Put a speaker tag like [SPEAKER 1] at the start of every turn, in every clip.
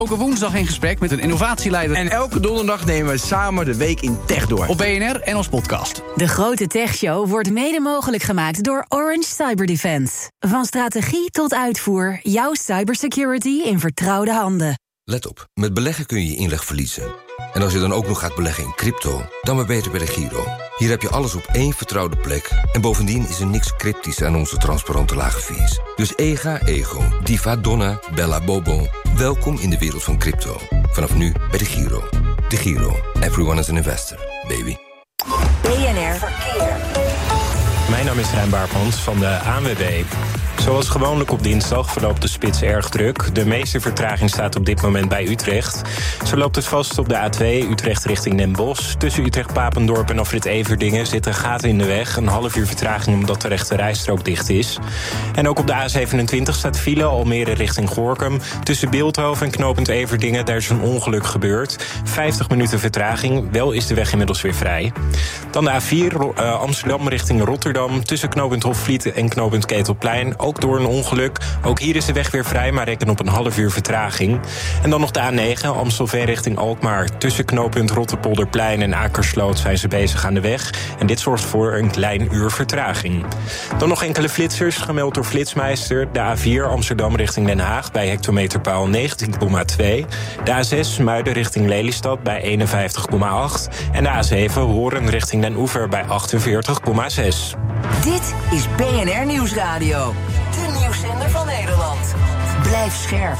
[SPEAKER 1] Elke woensdag in gesprek met een innovatieleider.
[SPEAKER 2] En elke donderdag nemen we samen de week in tech door.
[SPEAKER 1] Op BNR en als podcast.
[SPEAKER 3] De Grote Techshow wordt mede mogelijk gemaakt door Orange Cyberdefense. Van strategie tot uitvoer, jouw cybersecurity in vertrouwde handen.
[SPEAKER 4] Let op, met beleggen kun je je inleg verliezen. En als je dan ook nog gaat beleggen in crypto, dan maar beter bij de Giro. Hier heb je alles op één vertrouwde plek. En bovendien is er niks cryptisch aan onze transparante lage fees. Dus ega, ego, diva, donna, bella, bobo. Welkom in de wereld van crypto. Vanaf nu bij de Giro. De Giro. Everyone is an investor, baby.
[SPEAKER 3] BNR Verkeer.
[SPEAKER 5] Mijn naam is Rijn Baarpans van de ANWB. Zoals gewoonlijk op dinsdag verloopt de spits erg druk. De meeste vertraging staat op dit moment bij Utrecht. Zo loopt het vast op de A2 Utrecht richting Den Bosch. Tussen Utrecht-Papendorp en afrit Everdingen zitten gaten in de weg. Een half uur vertraging omdat de rechte rijstrook dicht is. En ook op de A27 staat file Almere richting Gorinchem. Tussen Bilthoven en knooppunt Everdingen, daar is een ongeluk gebeurd. 50 minuten vertraging, wel is de weg inmiddels weer vrij. Dan de A4 Amsterdam richting Rotterdam. Tussen knooppunt Hofvliet en knooppunt Ketelplein. Ook door een ongeluk. Ook hier is de weg weer vrij, maar reken op een half uur vertraging. En dan nog de A9, Amstelveen richting Alkmaar. Tussen knooppunt Rotterpolderplein en Akersloot zijn ze bezig aan de weg. En dit zorgt voor een klein uur vertraging. Dan nog enkele flitsers, gemeld door Flitsmeister. De A4 Amsterdam richting Den Haag bij hectometerpaal 19,2. De A6 Muiden richting Lelystad bij 51,8. En de A7 Hoorn richting Den Oever bij 48,6.
[SPEAKER 3] Dit is BNR Nieuwsradio. De nieuwszender van Nederland. Blijf scherp.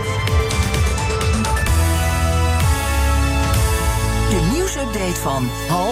[SPEAKER 3] De nieuwsupdate van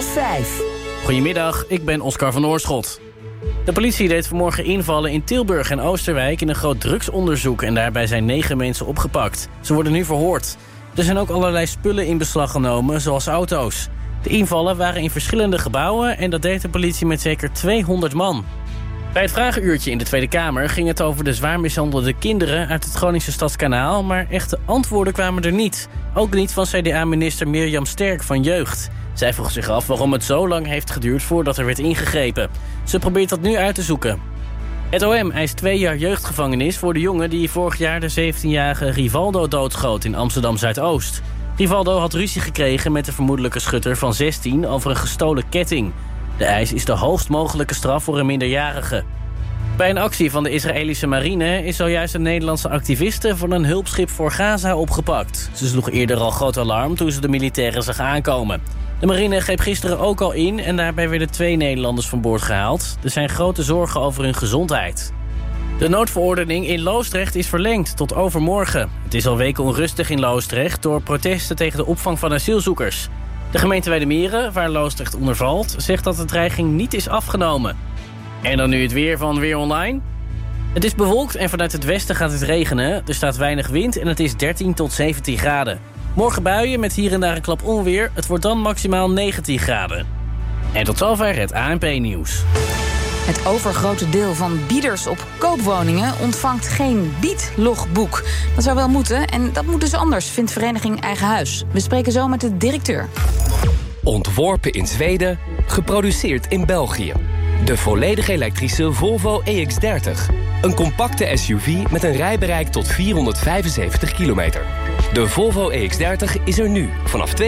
[SPEAKER 3] 4:30.
[SPEAKER 6] Goedemiddag, ik ben Oscar van Oorschot. De politie deed vanmorgen invallen in Tilburg en Oosterwijk in een groot drugsonderzoek en daarbij zijn 9 mensen opgepakt. Ze worden nu verhoord. Er zijn ook allerlei spullen in beslag genomen, zoals auto's. De invallen waren in verschillende gebouwen en dat deed de politie met zeker 200 man. Bij het vragenuurtje in de Tweede Kamer ging het over de zwaar mishandelde kinderen uit het Groningse Stadskanaal, maar echte antwoorden kwamen er niet. Ook niet van CDA-minister Mirjam Sterk van Jeugd. Zij vroeg zich af waarom het zo lang heeft geduurd voordat er werd ingegrepen. Ze probeert dat nu uit te zoeken. Het OM eist 2 jaar jeugdgevangenis voor de jongen die vorig jaar de 17-jarige Rivaldo doodschoot in Amsterdam-Zuidoost. Rivaldo had ruzie gekregen met de vermoedelijke schutter van 16 over een gestolen ketting. De eis is de hoogst mogelijke straf voor een minderjarige. Bij een actie van de Israëlische marine is zojuist een Nederlandse activiste van een hulpschip voor Gaza opgepakt. Ze sloeg eerder al groot alarm toen ze de militairen zag aankomen. De marine greep gisteren ook al in en daarbij werden 2 Nederlanders van boord gehaald. Er zijn grote zorgen over hun gezondheid. De noodverordening in Loosdrecht is verlengd tot overmorgen. Het is al weken onrustig in Loosdrecht door protesten tegen de opvang van asielzoekers. De gemeente Weijdermieren, waar Loosdrecht onder valt, zegt dat de dreiging niet is afgenomen. En dan nu het weer van Weer Online. Het is bewolkt en vanuit het westen gaat het regenen. Er staat weinig wind en het is 13 tot 17 graden. Morgen buien met hier en daar een klap onweer. Het wordt dan maximaal 19 graden. En tot zover het ANP-nieuws.
[SPEAKER 7] Het overgrote deel van bieders op koopwoningen ontvangt geen biedlogboek. Dat zou wel moeten en dat moet dus anders, vindt vereniging Eigen Huis. We spreken zo met de directeur.
[SPEAKER 8] Ontworpen in Zweden, geproduceerd in België. De volledig elektrische Volvo EX30. Een compacte SUV met een rijbereik tot 475 kilometer. De Volvo EX30 is er nu vanaf €32.995.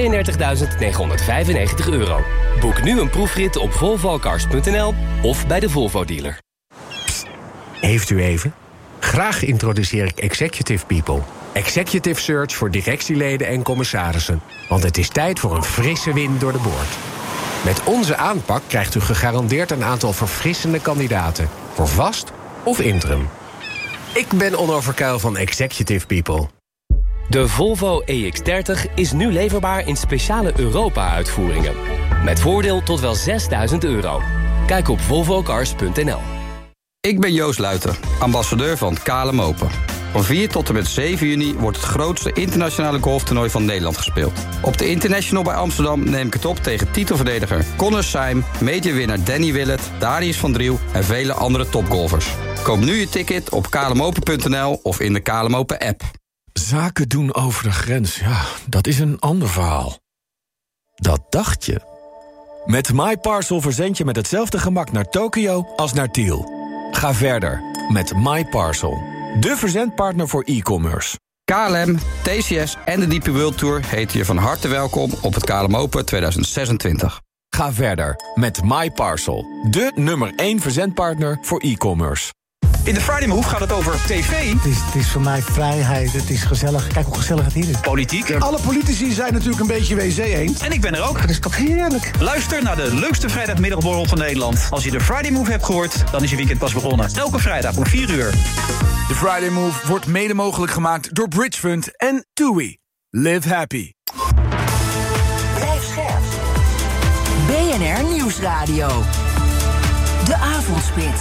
[SPEAKER 8] Boek nu een proefrit op volvocars.nl of bij de Volvo-dealer.
[SPEAKER 9] Heeft u even? Graag introduceer ik Executive People. Executive Search voor directieleden en commissarissen. Want het is tijd voor een frisse wind door de boord. Met onze aanpak krijgt u gegarandeerd een aantal verfrissende kandidaten. Voor vast of interim. Ik ben Onno Verkuil van Executive People.
[SPEAKER 8] De Volvo EX30 is nu leverbaar in speciale Europa-uitvoeringen. Met voordeel tot wel €6.000. Kijk op volvocars.nl.
[SPEAKER 10] Ik ben Joost Luiter, ambassadeur van KLM Open. Van 4 tot en met 7 juni wordt het grootste internationale golftoernooi van Nederland gespeeld. Op de International bij Amsterdam neem ik het op tegen titelverdediger Connor Syme, majorwinnaar Danny Willett, Darius van Driel en vele andere topgolfers. Koop nu je ticket op klmopen.nl of in de KLM Open app.
[SPEAKER 11] Zaken doen over de grens, ja, dat is een ander verhaal. Dat dacht je. Met MyParcel verzend je met hetzelfde gemak naar Tokio als naar Tiel. Ga verder met MyParcel, de verzendpartner voor e-commerce.
[SPEAKER 10] KLM, TCS en de DP World Tour heten je van harte welkom op het KLM Open 2026.
[SPEAKER 11] Ga verder met MyParcel, de nummer 1 verzendpartner voor e-commerce.
[SPEAKER 12] In de Friday Move gaat het over tv.
[SPEAKER 13] Het is voor mij vrijheid, het is gezellig. Kijk hoe gezellig het hier is.
[SPEAKER 12] Politiek.
[SPEAKER 13] Alle politici zijn natuurlijk een beetje WC eens.
[SPEAKER 12] En ik ben er ook.
[SPEAKER 13] Dat is toch heerlijk.
[SPEAKER 12] Luister naar de leukste vrijdagmiddagborrel van Nederland. Als je de Friday Move hebt gehoord, dan is je weekend pas begonnen. Elke vrijdag om 4 uur.
[SPEAKER 14] De Friday Move wordt mede mogelijk gemaakt door Bridge Fund en TUI. Live happy.
[SPEAKER 15] Blijf scherp. BNR Nieuwsradio. De Avondspits.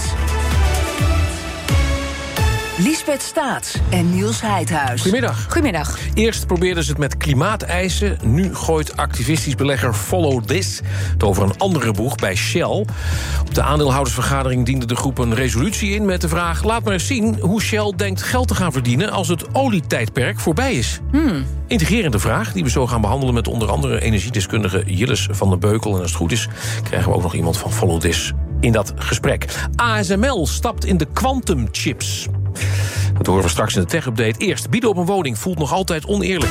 [SPEAKER 15] Liesbeth Staats en Niels Heidhuis.
[SPEAKER 16] Goedemiddag. Eerst probeerden ze het met klimaateisen. Nu gooit activistisch belegger Follow This het over een andere boeg bij Shell. Op de aandeelhoudersvergadering diende de groep een resolutie in met de vraag: laat maar eens zien hoe Shell denkt geld te gaan verdienen als het olietijdperk voorbij is. Integrerende vraag die we zo gaan behandelen met onder andere energiedeskundige Jilles van der Beukel. En als het goed is, krijgen we ook nog iemand van Follow This in dat gesprek. ASML stapt in de quantumchips. Dat horen we straks in de tech-update. Eerst, bieden op een woning voelt nog altijd oneerlijk.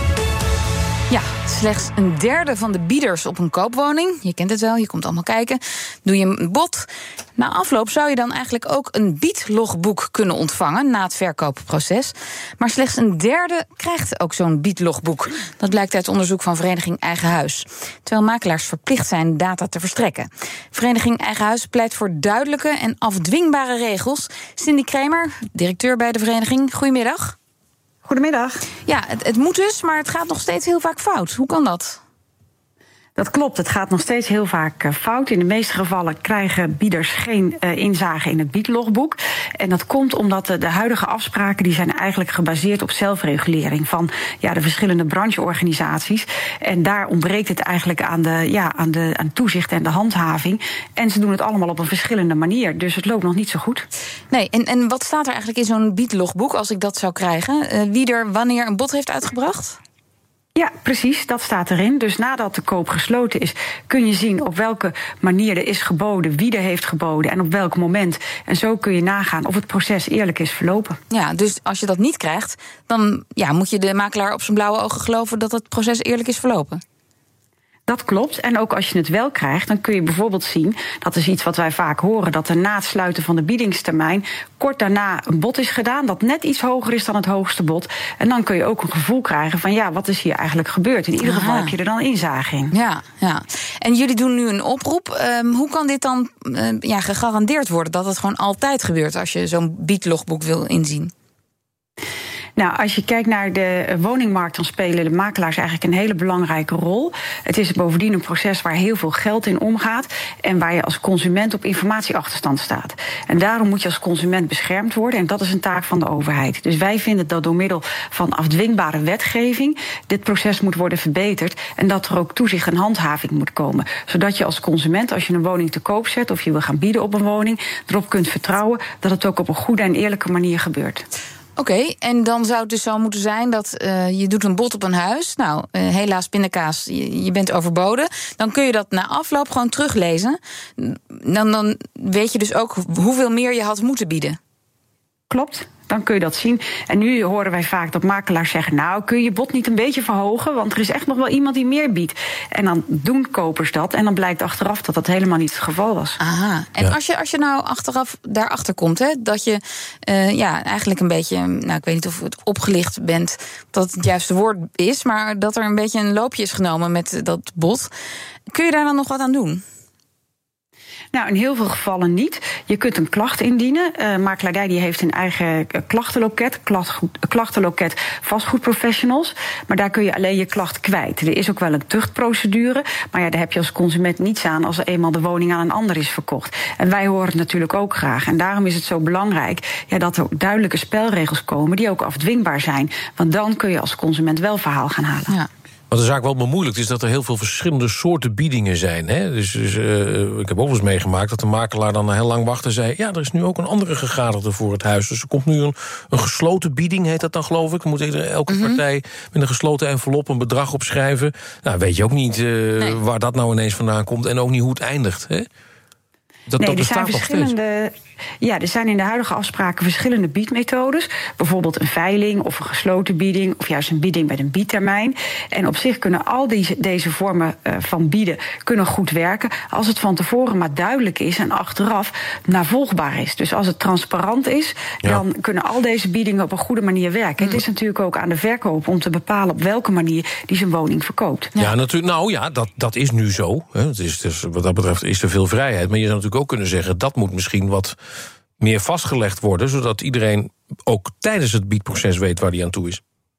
[SPEAKER 7] Ja, slechts een derde van de bieders op een koopwoning, je kent het wel, je komt allemaal kijken, doe je een bod. Na afloop zou je dan eigenlijk ook een biedlogboek kunnen ontvangen na het verkoopproces. Maar slechts een derde krijgt ook zo'n biedlogboek. Dat blijkt uit onderzoek van Vereniging Eigen Huis. Terwijl makelaars verplicht zijn data te verstrekken. Vereniging Eigen Huis pleit voor duidelijke en afdwingbare regels. Cindy Kramer, directeur bij de vereniging, goedemiddag.
[SPEAKER 17] Goedemiddag.
[SPEAKER 7] Ja, het moet dus, maar het gaat nog steeds heel vaak fout. Hoe kan dat?
[SPEAKER 17] Dat klopt, het gaat nog steeds heel vaak fout. In de meeste gevallen krijgen bieders geen inzage in het biedlogboek. En dat komt omdat de huidige afspraken die zijn eigenlijk gebaseerd op zelfregulering van de verschillende brancheorganisaties. En daar ontbreekt het eigenlijk aan toezicht en de handhaving. En ze doen het allemaal op een verschillende manier. Dus het loopt nog niet zo goed.
[SPEAKER 7] Nee, en wat staat er eigenlijk in zo'n biedlogboek als ik dat zou krijgen? Wie er wanneer een bod heeft uitgebracht?
[SPEAKER 17] Ja, precies, dat staat erin. Dus nadat de koop gesloten is, kun je zien op welke manier er is geboden, wie er heeft geboden en op welk moment. En zo kun je nagaan of het proces eerlijk is verlopen.
[SPEAKER 7] Ja, dus als je dat niet krijgt, dan moet je de makelaar op zijn blauwe ogen geloven dat het proces eerlijk is verlopen.
[SPEAKER 17] Dat klopt. En ook als je het wel krijgt, dan kun je bijvoorbeeld zien, dat is iets wat wij vaak horen, dat er na het sluiten van de biedingstermijn kort daarna een bod is gedaan dat net iets hoger is dan het hoogste bod. En dan kun je ook een gevoel krijgen van wat is hier eigenlijk gebeurd. In ieder geval heb je er dan inzage in.
[SPEAKER 7] Ja. En jullie doen nu een oproep. Hoe kan dit dan gegarandeerd worden dat het gewoon altijd gebeurt als je zo'n biedlogboek wil inzien?
[SPEAKER 17] Nou, als je kijkt naar de woningmarkt, dan spelen de makelaars eigenlijk een hele belangrijke rol. Het is bovendien een proces waar heel veel geld in omgaat en waar je als consument op informatieachterstand staat. En daarom moet je als consument beschermd worden en dat is een taak van de overheid. Dus wij vinden dat door middel van afdwingbare wetgeving dit proces moet worden verbeterd en dat er ook toezicht en handhaving moet komen. Zodat je als consument, als je een woning te koop zet of je wil gaan bieden op een woning, erop kunt vertrouwen dat het ook op een goede en eerlijke manier gebeurt.
[SPEAKER 7] Oké, en dan zou het dus zo moeten zijn dat je doet een bod op een huis. Nou, helaas pindakaas, je bent overboden. Dan kun je dat na afloop gewoon teruglezen. Dan weet je dus ook hoeveel meer je had moeten bieden.
[SPEAKER 17] Klopt. Dan kun je dat zien. En nu horen wij vaak dat makelaars zeggen, nou, kun je je bod niet een beetje verhogen, want er is echt nog wel iemand die meer biedt. En dan doen kopers dat en dan blijkt achteraf dat dat helemaal niet het geval was.
[SPEAKER 7] Aha. En als je nou achteraf daarachter komt, dat je eigenlijk een beetje, ik weet niet of het opgelicht bent, dat het juiste woord is, maar dat er een beetje een loopje is genomen met dat bod. Kun je daar dan nog wat aan doen?
[SPEAKER 17] Nou, in heel veel gevallen niet. Je kunt een klacht indienen. Makelaardij die heeft een eigen klachtenloket vastgoedprofessionals. Maar daar kun je alleen je klacht kwijt. Er is ook wel een tuchtprocedure. Maar daar heb je als consument niets aan als eenmaal de woning aan een ander is verkocht. En wij horen het natuurlijk ook graag. En daarom is het zo belangrijk dat er duidelijke spelregels komen die ook afdwingbaar zijn. Want dan kun je als consument wel verhaal gaan halen.
[SPEAKER 7] Ja.
[SPEAKER 16] Wat de zaak wel bemoeilijkt is dat er heel veel verschillende soorten biedingen zijn. Hè? Dus ik heb ook eens meegemaakt dat de makelaar dan heel lang wachtte en zei, er is nu ook een andere gegadigde voor het huis. Dus er komt nu een gesloten bieding, heet dat dan geloof ik. Dan moet elke partij met een gesloten envelop een bedrag opschrijven. Nou, weet je ook niet waar dat nou ineens vandaan komt en ook niet hoe het eindigt. Hè?
[SPEAKER 17] Er zijn verschillende Ja, er zijn in de huidige afspraken verschillende biedmethodes. Bijvoorbeeld een veiling of een gesloten bieding, of juist een bieding met een biedtermijn. En op zich kunnen al deze vormen van bieden kunnen goed werken als het van tevoren maar duidelijk is en achteraf navolgbaar is. Dus als het transparant is, dan kunnen al deze biedingen op een goede manier werken. Het is natuurlijk ook aan de verkoper om te bepalen op welke manier die zijn woning verkoopt.
[SPEAKER 16] Ja, natuurlijk. Nou ja, dat is nu zo. Het is, dus wat dat betreft is er veel vrijheid. Maar je zou natuurlijk ook kunnen zeggen, dat moet misschien wat meer vastgelegd worden, zodat iedereen ook tijdens het biedproces weet waar hij aan toe is.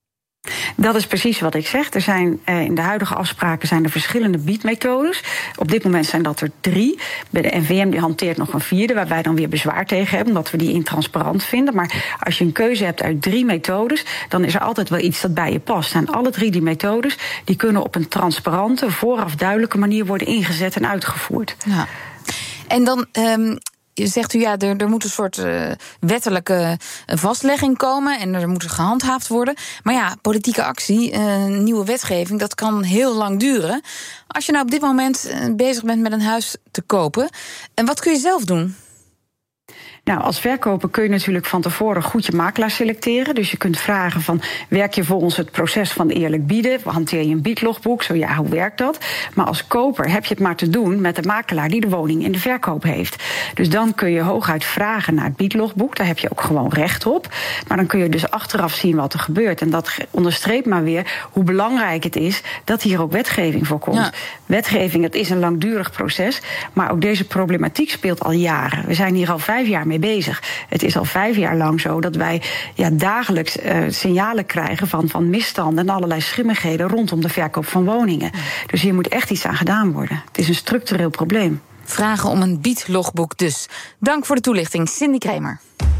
[SPEAKER 17] Dat is precies wat ik zeg. Er zijn in de huidige afspraken zijn er verschillende biedmethodes. Op dit moment zijn dat er 3. Bij de NVM die hanteert nog een 4e, waar wij dan weer bezwaar tegen hebben, omdat we die intransparant vinden. Maar als je een keuze hebt uit 3 methodes, dan is er altijd wel iets dat bij je past. En alle 3 die methodes die kunnen op een transparante, vooraf duidelijke manier worden ingezet en uitgevoerd.
[SPEAKER 7] Ja. En dan zegt u, ja, er moet een soort wettelijke vastlegging komen en er moet gehandhaafd worden. Maar ja, politieke actie, nieuwe wetgeving, dat kan heel lang duren. Als je nou op dit moment bezig bent met een huis te kopen, en wat kun je zelf doen?
[SPEAKER 17] Nou, als verkoper kun je natuurlijk van tevoren goed je makelaar selecteren. Dus je kunt vragen van, werk je volgens het proces van eerlijk bieden? Hanteer je een biedlogboek? Zo ja, hoe werkt dat? Maar als koper heb je het maar te doen met de makelaar die de woning in de verkoop heeft. Dus dan kun je hooguit vragen naar het biedlogboek. Daar heb je ook gewoon recht op. Maar dan kun je dus achteraf zien wat er gebeurt. En dat onderstreept maar weer hoe belangrijk het is dat hier ook wetgeving voor komt. Ja. Wetgeving, het is een langdurig proces. Maar ook deze problematiek speelt al jaren. We zijn hier al 5 jaar mee bezig. Het is al 5 jaar lang zo dat wij dagelijks signalen krijgen van misstanden en allerlei schimmigheden rondom de verkoop van woningen. Dus hier moet echt iets aan gedaan worden. Het is een structureel probleem.
[SPEAKER 7] Vragen om een biedlogboek dus. Dank voor de toelichting, Cindy Kramer.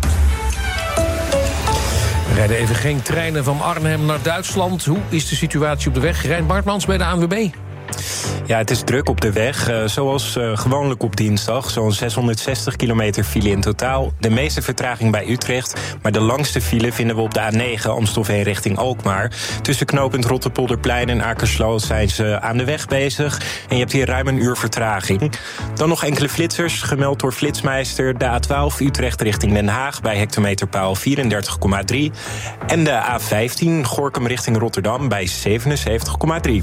[SPEAKER 16] We rijden even geen treinen van Arnhem naar Duitsland. Hoe is de situatie op de weg? Rijn Bartmans bij de ANWB.
[SPEAKER 5] Ja, het is druk op de weg, zoals gewoonlijk op dinsdag. Zo'n 660 kilometer file in totaal. De meeste vertraging bij Utrecht. Maar de langste file vinden we op de A9 Amstelveen richting Alkmaar. Tussen knooppunt Rotterpolderplein en Akersloot zijn ze aan de weg bezig. En je hebt hier ruim een uur vertraging. Dan nog enkele flitsers, gemeld door Flitsmeister. De A12 Utrecht richting Den Haag bij hectometerpaal 34,3. En de A15 Gorinchem richting Rotterdam bij 77,3.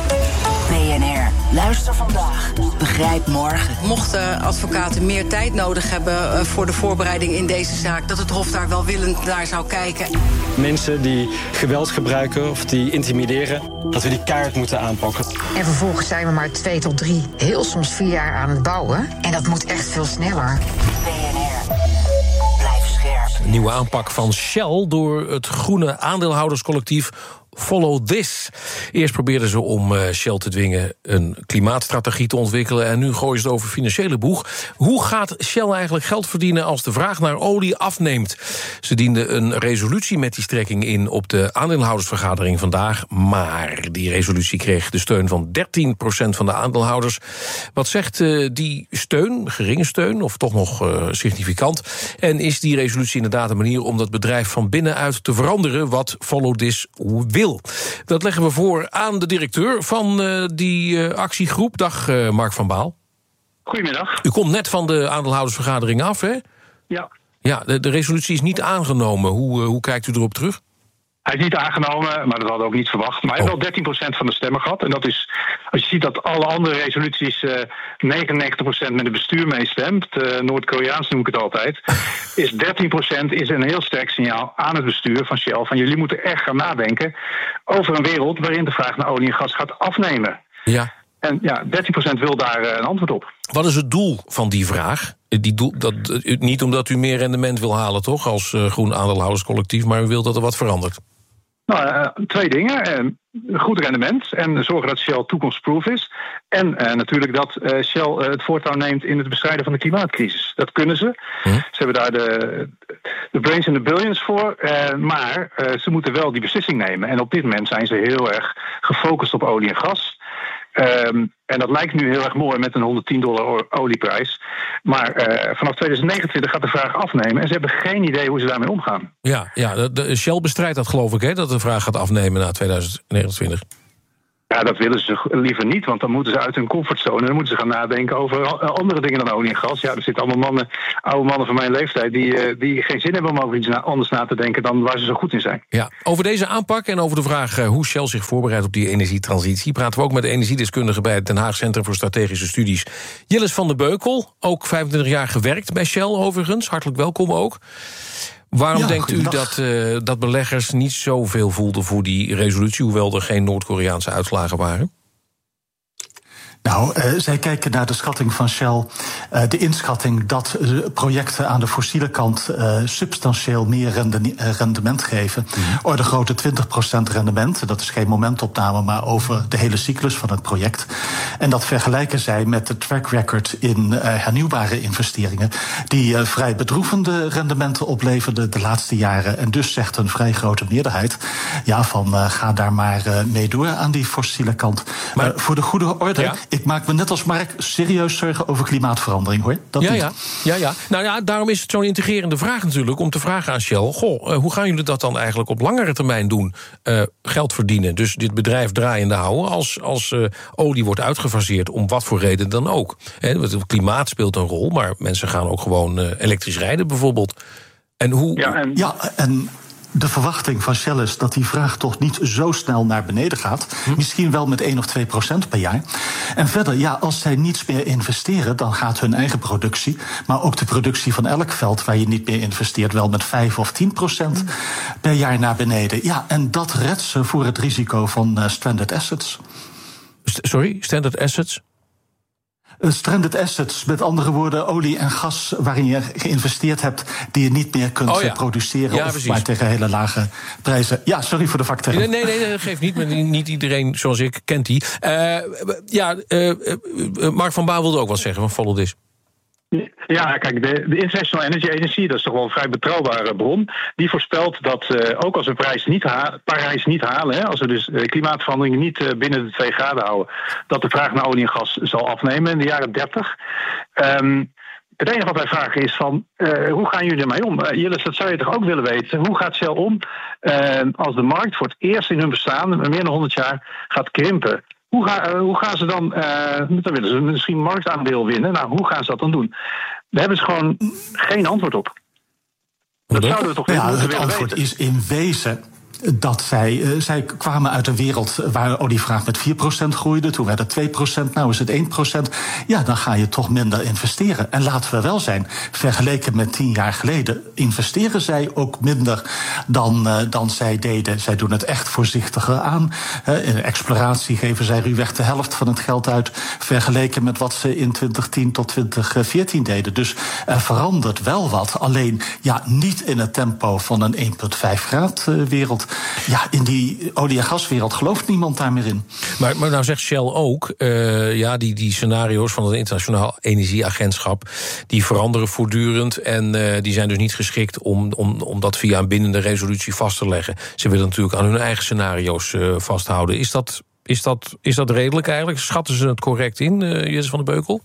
[SPEAKER 15] BNR, luister vandaag, begrijp morgen.
[SPEAKER 18] Mochten advocaten meer tijd nodig hebben voor de voorbereiding in deze zaak, dat het Hof daar welwillend naar zou kijken.
[SPEAKER 19] Mensen die geweld gebruiken of die intimideren, dat we die keihard moeten aanpakken.
[SPEAKER 20] En vervolgens zijn we maar 2 tot 3, heel soms 4 jaar aan het bouwen. En dat moet echt veel sneller.
[SPEAKER 15] BNR, blijf scherp.
[SPEAKER 16] Een nieuwe aanpak van Shell door het groene aandeelhouderscollectief Follow This. Eerst probeerden ze om Shell te dwingen een klimaatstrategie te ontwikkelen en nu gooien ze het over financiële boeg. Hoe gaat Shell eigenlijk geld verdienen als de vraag naar olie afneemt? Ze dienden een resolutie met die strekking in op de aandeelhoudersvergadering vandaag, maar die resolutie kreeg de steun van 13% van de aandeelhouders. Wat zegt die steun, geringe steun of toch nog significant? En is die resolutie inderdaad een manier om dat bedrijf van binnenuit te veranderen wat Follow This wil? Dat leggen we voor aan de directeur van die actiegroep. Dag Mark van Baal.
[SPEAKER 21] Goedemiddag.
[SPEAKER 16] U komt net van de aandeelhoudersvergadering af, hè?
[SPEAKER 21] Ja.
[SPEAKER 16] Ja, de resolutie is niet aangenomen. Hoe kijkt u erop terug?
[SPEAKER 21] Hij is niet aangenomen, maar dat hadden we ook niet verwacht. Maar hij heeft wel 13% van de stemmen gehad. En dat is, als je ziet dat alle andere resoluties 99% met het bestuur meestemt, Noord-Koreaans noem ik het altijd, is 13% is een heel sterk signaal aan het bestuur van Shell. Van jullie moeten echt gaan nadenken over een wereld waarin de vraag naar olie en gas gaat afnemen.
[SPEAKER 16] Ja.
[SPEAKER 21] En ja, 13% wil daar een antwoord op.
[SPEAKER 16] Wat is het doel van die vraag? Niet omdat u meer rendement wil halen, toch, als groen aandeelhouderscollectief, maar u wilt dat er wat verandert.
[SPEAKER 21] Nou, 2 dingen. Goed rendement en zorgen dat Shell toekomstproof is. En natuurlijk dat Shell het voortouw neemt in het bestrijden van de klimaatcrisis. Dat kunnen ze. Ze hebben daar de brains en de billions voor. Maar ze moeten wel die beslissing nemen. En op dit moment zijn ze heel erg gefocust op olie en gas. En dat lijkt nu heel erg mooi met een $110 olieprijs. Maar vanaf 2029 gaat de vraag afnemen. En ze hebben geen idee hoe ze daarmee omgaan.
[SPEAKER 16] Ja, de Shell bestrijdt dat, geloof ik, hè, dat de vraag gaat afnemen na 2029.
[SPEAKER 21] Ja, dat willen ze liever niet, want dan moeten ze uit hun comfortzone. En dan moeten ze gaan nadenken over andere dingen dan olie en gas. Ja, er zitten allemaal oude mannen van mijn leeftijd die geen zin hebben om over iets anders na te denken dan waar ze zo goed in zijn.
[SPEAKER 16] Ja, over deze aanpak en over de vraag hoe Shell zich voorbereidt op die energietransitie praten we ook met de energiedeskundige bij het Den Haag Centrum voor Strategische Studies, Jillis van der Beukel. Ook 25 jaar gewerkt bij Shell overigens. Hartelijk welkom ook. Waarom denkt u dat beleggers niet zoveel voelden voor die resolutie, hoewel er geen Noord-Koreaanse uitslagen waren?
[SPEAKER 13] Nou, zij kijken naar de schatting van Shell. De inschatting dat projecten aan de fossiele kant substantieel meer rendement geven. Orde grootte 20% rendement. Dat is geen momentopname, maar over de hele cyclus van het project. En dat vergelijken zij met de track record in hernieuwbare investeringen, die vrij bedroevende rendementen opleverden de laatste jaren. En dus zegt een vrij grote meerderheid, ga daar maar mee door aan die fossiele kant. Maar voor de goede orde, ik maak me net als Mark serieus zorgen over klimaatverandering, hoor.
[SPEAKER 16] Ja. Nou ja, daarom is het zo'n integrerende vraag natuurlijk, om te vragen aan Shell, hoe gaan jullie dat dan eigenlijk op langere termijn doen? Geld verdienen, dus dit bedrijf draaiende houden als olie wordt uitgefaseerd, om wat voor reden dan ook. Het klimaat speelt een rol, maar mensen gaan ook gewoon elektrisch rijden bijvoorbeeld. En hoe...
[SPEAKER 13] en de verwachting van Shell is dat die vraag toch niet zo snel naar beneden gaat. Misschien wel met 1 of 2% per jaar. En verder, als zij niets meer investeren, dan gaat hun eigen productie, maar ook de productie van elk veld waar je niet meer investeert, wel met 5 of 10% per jaar naar beneden. Ja, en dat redt ze voor het risico van stranded assets.
[SPEAKER 16] Sorry, stranded assets?
[SPEAKER 13] Stranded assets, met andere woorden olie en gas waarin je geïnvesteerd hebt, die je niet meer kunt produceren, of maar tegen hele lage prijzen. Ja, sorry voor de vakterm.
[SPEAKER 16] Nee, dat geeft niet, maar niet iedereen zoals ik kent die. Mark van Baal wilde ook wat zeggen van Follow This.
[SPEAKER 21] Ja, kijk, de International Energy Agency, dat is toch wel een vrij betrouwbare bron, die voorspelt dat ook als we Parijs niet halen, als we dus klimaatverandering niet binnen de 2 graden houden, dat de vraag naar olie en gas zal afnemen in de jaren 30. Het enige wat wij vragen is van, hoe gaan jullie ermee om? Jillis, dat zou je toch ook willen weten. Hoe gaat Shell om als de markt voor het eerst in hun bestaan, meer dan 100 jaar, gaat krimpen? Hoe gaan ze dan willen ze misschien marktaandeel winnen. Nou, hoe gaan ze dat dan doen? Daar hebben ze gewoon geen antwoord op. Dat zouden we toch willen weten.
[SPEAKER 13] Het antwoord is in wezen dat zij kwamen uit een wereld waar de olievraag met 4% groeide. Toen werd het 2%, nou is het 1%. Ja, dan ga je toch minder investeren. En laten we wel zijn, vergeleken met 10 jaar geleden investeren zij ook minder dan zij deden. Zij doen het echt voorzichtiger aan. In exploratie geven zij ruwweg de helft van het geld uit, vergeleken met wat ze in 2010 tot 2014 deden. Dus er verandert wel wat. Alleen niet in het tempo van een 1,5 graad wereld. Ja, in die olie- en gaswereld gelooft niemand daar meer in.
[SPEAKER 16] Maar nou zegt Shell ook, die scenario's van het Internationaal Energieagentschap, die veranderen voortdurend en die zijn dus niet geschikt om dat via een bindende resolutie vast te leggen. Ze willen natuurlijk aan hun eigen scenario's vasthouden. Is dat redelijk eigenlijk? Schatten ze het correct in, Jillis van der Beukel?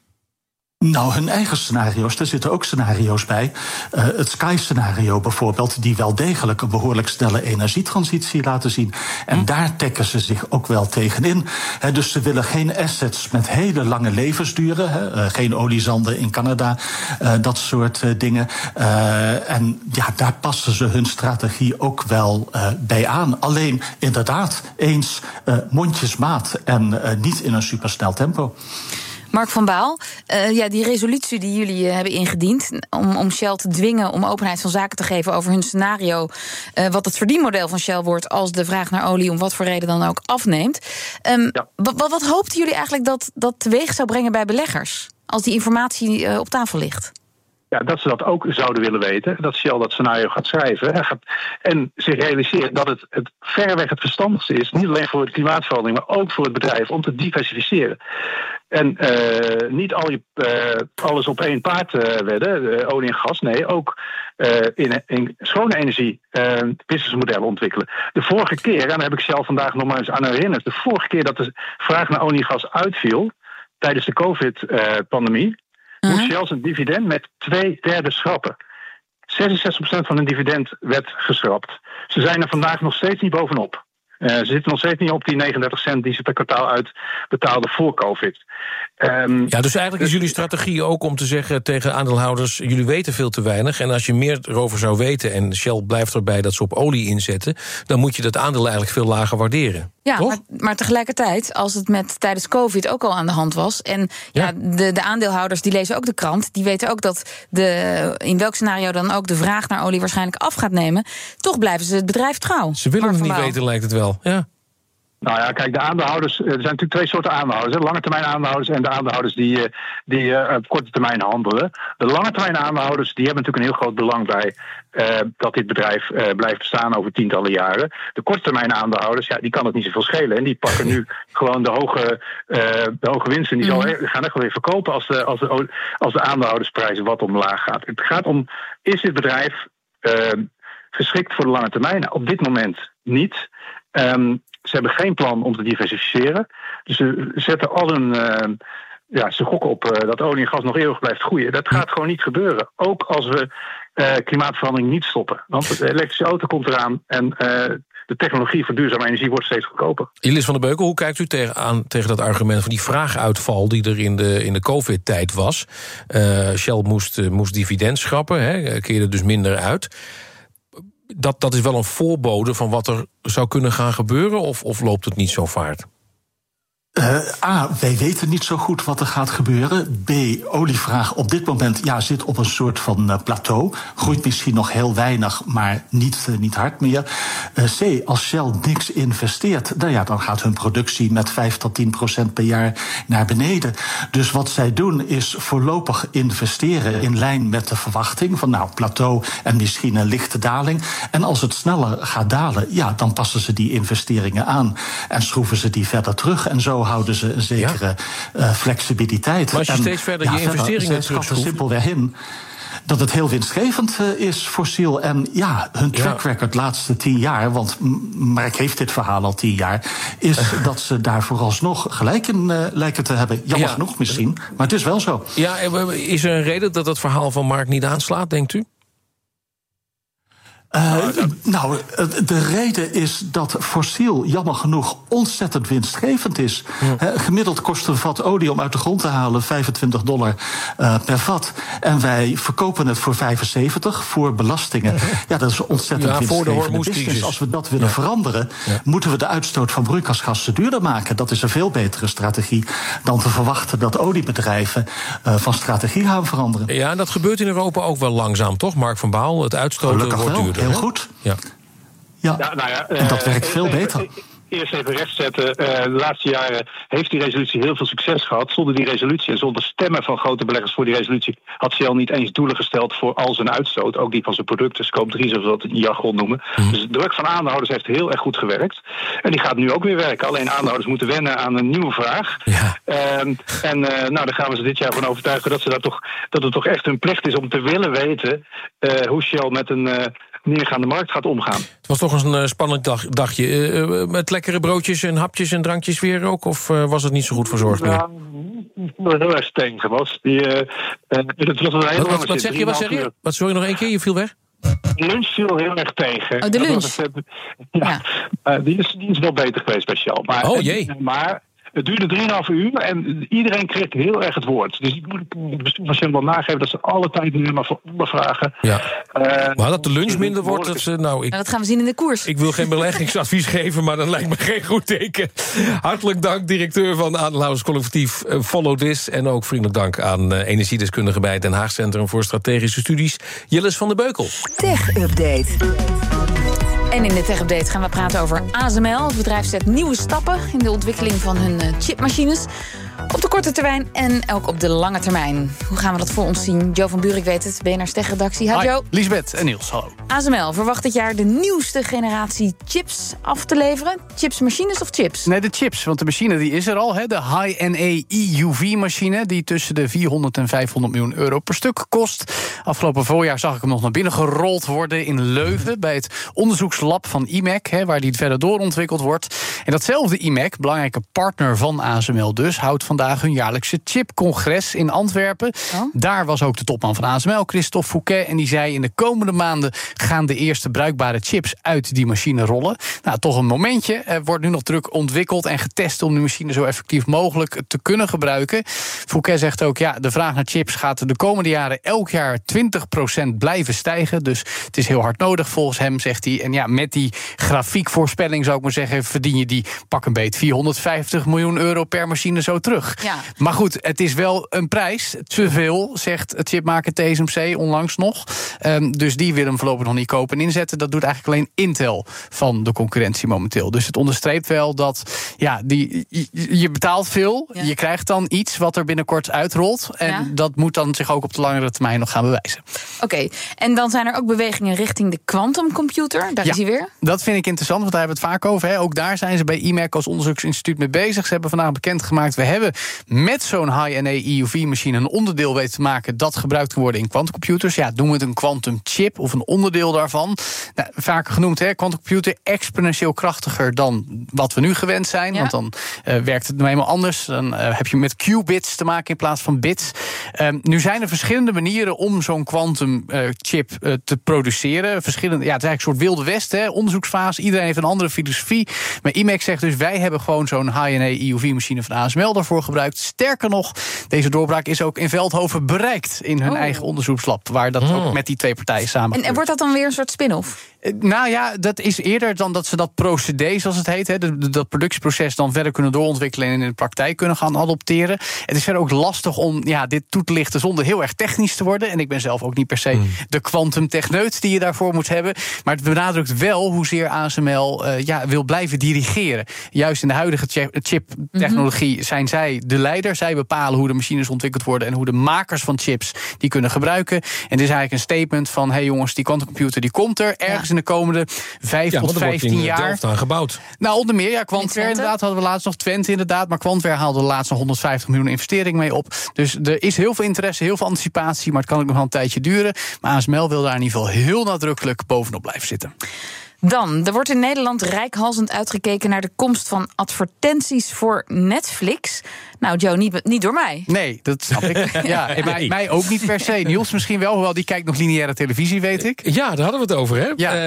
[SPEAKER 13] Nou, hun eigen scenario's, daar zitten ook scenario's bij. Het Sky-scenario bijvoorbeeld, die wel degelijk een behoorlijk snelle energietransitie laten zien. En daar tekken ze zich ook wel tegenin. Dus ze willen geen assets met hele lange levensduren. Geen oliezanden in Canada, dat soort dingen. En daar passen ze hun strategie ook wel bij aan. Alleen, inderdaad, eens mondjesmaat en niet in een supersnel tempo.
[SPEAKER 7] Mark van Baal, die resolutie die jullie hebben ingediend om Shell te dwingen om openheid van zaken te geven over hun scenario, wat het verdienmodel van Shell wordt als de vraag naar olie om wat voor reden dan ook afneemt. Wat hoopten jullie eigenlijk dat teweeg zou brengen bij beleggers als die informatie op tafel ligt?
[SPEAKER 21] Ja, dat ze dat ook zouden willen weten. Dat Shell dat scenario gaat schrijven. En zich realiseert dat het verreweg het verstandigste is. Niet alleen voor de klimaatverandering, maar ook voor het bedrijf om te diversificeren. En niet alles op één paard wedden, olie en gas. Nee, ook in schone energie businessmodellen ontwikkelen. De vorige keer, en daar heb ik Shell vandaag nog maar eens aan herinnerd. De vorige keer dat de vraag naar olie en gas uitviel, tijdens de COVID-pandemie, moest Shell zijn dividend met 2/3 schrappen. 66% van hun dividend werd geschrapt. Ze zijn er vandaag nog steeds niet bovenop. Ze zitten nog steeds niet op die 39 cent die ze per kwartaal uitbetaalden voor COVID.
[SPEAKER 16] Dus eigenlijk is jullie strategie ook om te zeggen tegen aandeelhouders, jullie weten veel te weinig en als je meer erover zou weten en Shell blijft erbij dat ze op olie inzetten, dan moet je dat aandeel eigenlijk veel lager waarderen.
[SPEAKER 7] Ja, maar tegelijkertijd, als het tijdens COVID ook al aan de hand was, en de aandeelhouders die lezen ook de krant, die weten ook dat in welk scenario dan ook de vraag naar olie waarschijnlijk af gaat nemen, toch blijven ze het bedrijf trouw.
[SPEAKER 16] Ze willen het niet weten, lijkt het wel. Ja.
[SPEAKER 21] Nou ja, kijk, de aandeelhouders, er zijn natuurlijk twee soorten aandeelhouders. Lange termijn aandeelhouders en de aandeelhouders die op korte termijn handelen. De lange termijn aandeelhouders die hebben natuurlijk een heel groot belang bij dat dit bedrijf blijft bestaan over tientallen jaren. De korte termijn aandeelhouders, die kan het niet zoveel schelen. En die pakken nu gewoon de hoge winsten. Die gaan echt wel weer verkopen als de aandeelhoudersprijs wat omlaag gaat. Het gaat om, is dit bedrijf geschikt voor de lange termijn? Nou, op dit moment niet. Ze hebben geen plan om te diversificeren. Dus ze zetten ze gokken op dat olie en gas nog eeuwig blijft groeien. Dat gaat gewoon niet gebeuren. Ook als we klimaatverandering niet stoppen. Want de elektrische auto komt eraan en de technologie voor duurzame energie wordt steeds goedkoper.
[SPEAKER 16] Jelis van der Beukel, hoe kijkt u tegen dat argument van die vraaguitval die er in de COVID-tijd was? Shell moest dividend schrappen, keerde dus minder uit. Dat is wel een voorbode van wat er zou kunnen gaan gebeuren, of loopt het niet zo vaart?
[SPEAKER 13] Wij weten niet zo goed wat er gaat gebeuren. B, olievraag op dit moment zit op een soort van plateau. Groeit misschien nog heel weinig, maar niet hard meer. C, als Shell niks investeert, dan gaat hun productie met 5-10% per jaar naar beneden. Dus wat zij doen is voorlopig investeren in lijn met de verwachting van plateau en misschien een lichte daling. En als het sneller gaat dalen, dan passen ze die investeringen aan en schroeven ze die verder terug. En zo houden ze een zekere flexibiliteit.
[SPEAKER 16] Maar als je steeds verder je investeringen terugschroeft,
[SPEAKER 13] simpelweg in dat het heel winstgevend is voor Shell. En hun track record de laatste 10 jaar... want Mark heeft dit verhaal al 10 jaar... is dat ze daar vooralsnog gelijk in lijken te hebben. Jammer genoeg misschien, maar het is wel zo.
[SPEAKER 16] Ja, is er een reden dat het verhaal van Mark niet aanslaat, denkt u?
[SPEAKER 13] De reden is dat fossiel, jammer genoeg, ontzettend winstgevend is. Gemiddeld kost een vat olie om uit de grond te halen $25 per vat. En wij verkopen het voor 75 voor belastingen. Dat is ontzettend winstgevend. Dus als we dat willen veranderen, moeten we de uitstoot van broeikasgassen duurder maken. Dat is een veel betere strategie dan te verwachten dat oliebedrijven van strategie gaan veranderen.
[SPEAKER 16] Ja, dat gebeurt in Europa ook wel langzaam, toch? Mark van Baal, het uitstoten wordt duurder.
[SPEAKER 13] Heel goed. En dat werkt veel beter.
[SPEAKER 21] Eerst even rechtzetten. De laatste jaren heeft die resolutie heel veel succes gehad. Zonder die resolutie en zonder stemmen van grote beleggers voor die resolutie had Shell niet eens doelen gesteld voor al zijn uitstoot. Ook die van zijn producten, scope 3, zoals we dat in jargon noemen. Dus de druk van aandeelhouders heeft heel erg goed gewerkt. En die gaat nu ook weer werken. Alleen aandeelhouders moeten wennen aan een nieuwe vraag. Daar gaan we ze dit jaar van overtuigen dat het toch echt hun plicht is om te willen weten hoe Shell met een neergaande markt gaat omgaan.
[SPEAKER 16] Het was toch een spannend dagje. Met lekkere broodjes en hapjes en drankjes weer ook? Of was het niet zo goed verzorgd meer?
[SPEAKER 21] Heel erg steen was.
[SPEAKER 16] Wat zeg je? Sorry, nog één keer? Je viel weg?
[SPEAKER 21] De lunch viel heel erg tegen.
[SPEAKER 7] Oh, de lunch?
[SPEAKER 21] Die is wel beter geweest bij Shell. Maar het duurde 3,5 uur en iedereen kreeg heel erg het woord. Dus ik moet het bestuur van Shell wel nageven dat ze alle tijd nu maar voor ondervragen.
[SPEAKER 16] Maar dat de lunch minder wordt,
[SPEAKER 7] dat gaan we zien in de koers.
[SPEAKER 16] Ik wil geen beleggingsadvies geven, maar dat lijkt me geen goed teken. Hartelijk dank, directeur van aandeelhouderscollectief Follow This. En ook vriendelijk dank aan energiedeskundige bij het Den Haag Centrum voor Strategische Studies, Jelis van der Beukel.
[SPEAKER 15] Tech Update.
[SPEAKER 7] En in de Tech Update gaan we praten over ASML. Het bedrijf zet nieuwe stappen in de ontwikkeling van hun chipmachines. Op de korte termijn en ook op de lange termijn. Hoe gaan we dat voor ons zien? Jo van Buurik weet het, BNR's Tech-redactie. Hi Jo.
[SPEAKER 1] Liesbeth en Niels, hallo.
[SPEAKER 7] ASML verwacht dit jaar de nieuwste generatie chips af te leveren. Chipsmachines of chips?
[SPEAKER 1] Nee, de chips, want de machine die is er al. De High-NA EUV-machine die tussen de 400 en 500 miljoen euro per stuk kost. Afgelopen voorjaar zag ik hem nog naar binnen gerold worden in Leuven, bij het onderzoekslab van IMEC, waar die verder doorontwikkeld wordt. En datzelfde IMEC, belangrijke partner van ASML dus, houdt houdt vandaag hun jaarlijkse chipcongres in Antwerpen. Daar was ook de topman van ASML, Christophe Fouquet, en die zei: in de komende maanden gaan de eerste bruikbare chips uit die machine rollen. Nou, toch een momentje. Er wordt nu nog druk ontwikkeld en getest om die machine zo effectief mogelijk te kunnen gebruiken. Fouquet zegt ook: de vraag naar chips gaat de komende jaren elk jaar 20% blijven stijgen. Dus het is heel hard nodig volgens hem, zegt hij. En met die grafiekvoorspelling zou ik maar zeggen, verdien je die pak een beet 450 miljoen euro per machine zo terug. Ja. Maar goed, het is wel een prijs. Te veel, zegt het chipmaker TSMC onlangs nog. Dus die wil hem voorlopig nog niet kopen en inzetten. Dat doet eigenlijk alleen Intel van de concurrentie momenteel. Dus het onderstreept wel dat je betaalt veel. Ja. Je krijgt dan iets wat er binnenkort uitrolt. En dat moet dan zich ook op de langere termijn nog gaan bewijzen.
[SPEAKER 7] Oké, en dan zijn er ook bewegingen richting de quantumcomputer. Daar is hij weer.
[SPEAKER 1] Dat vind ik interessant, want daar hebben we het vaak over. Ook daar zijn ze bij IMEC als onderzoeksinstituut mee bezig. Ze hebben vandaag bekendgemaakt: we hebben met zo'n high-NA EUV-machine een onderdeel weten te maken dat gebruikt kan worden in quantumcomputers. Doen we het een quantum chip of een onderdeel daarvan? Vaker genoemd, quantumcomputer exponentieel krachtiger dan wat we nu gewend zijn. Want dan werkt het nou eenmaal anders. Dan heb je met qubits te maken in plaats van bits. Nu zijn er verschillende manieren om zo'n quantum chip te produceren. Verschillende, het is eigenlijk een soort wilde west, onderzoeksfase. Iedereen heeft een andere filosofie. Maar IMEC zegt dus: wij hebben gewoon zo'n high-NA EUV-machine van ASML daarvoor gebruikt. Sterker nog, deze doorbraak is ook in Veldhoven bereikt in hun eigen onderzoekslab, waar dat ook met die twee partijen samen.
[SPEAKER 7] En wordt dat dan weer een soort spin-off?
[SPEAKER 1] Dat is eerder dan dat ze dat procedé, zoals het heet, dat productieproces dan verder kunnen doorontwikkelen en in de praktijk kunnen gaan adopteren. Het is verder ook lastig om dit toe te lichten zonder heel erg technisch te worden. En ik ben zelf ook niet per se de quantumtechneut die je daarvoor moet hebben. Maar het benadrukt wel hoezeer ASML wil blijven dirigeren. Juist in de huidige chiptechnologie zijn zij de leider. Zij bepalen hoe de machines ontwikkeld worden en hoe de makers van chips die kunnen gebruiken. En dit is eigenlijk een statement van: hey jongens, die quantumcomputer die komt er ergens in de komende 5 tot 15 jaar.
[SPEAKER 16] Delft aan gebouwd.
[SPEAKER 1] Onder meer, Quantware inderdaad hadden we laatst nog, Twente inderdaad, maar Quantware haalde de laatste 150 miljoen investering mee op. Dus er is heel veel interesse, heel veel anticipatie, maar het kan ook nog wel een tijdje duren. Maar ASML wil daar in ieder geval heel nadrukkelijk bovenop blijven zitten.
[SPEAKER 7] Dan, er wordt in Nederland reikhalzend uitgekeken naar de komst van advertenties voor Netflix. Nou, Joe, niet door mij.
[SPEAKER 1] Nee, dat snap ik. En mij ook niet per se. Niels misschien wel, hoewel die kijkt nog lineaire televisie, weet ik.
[SPEAKER 16] Ja, daar hadden we het over, hè?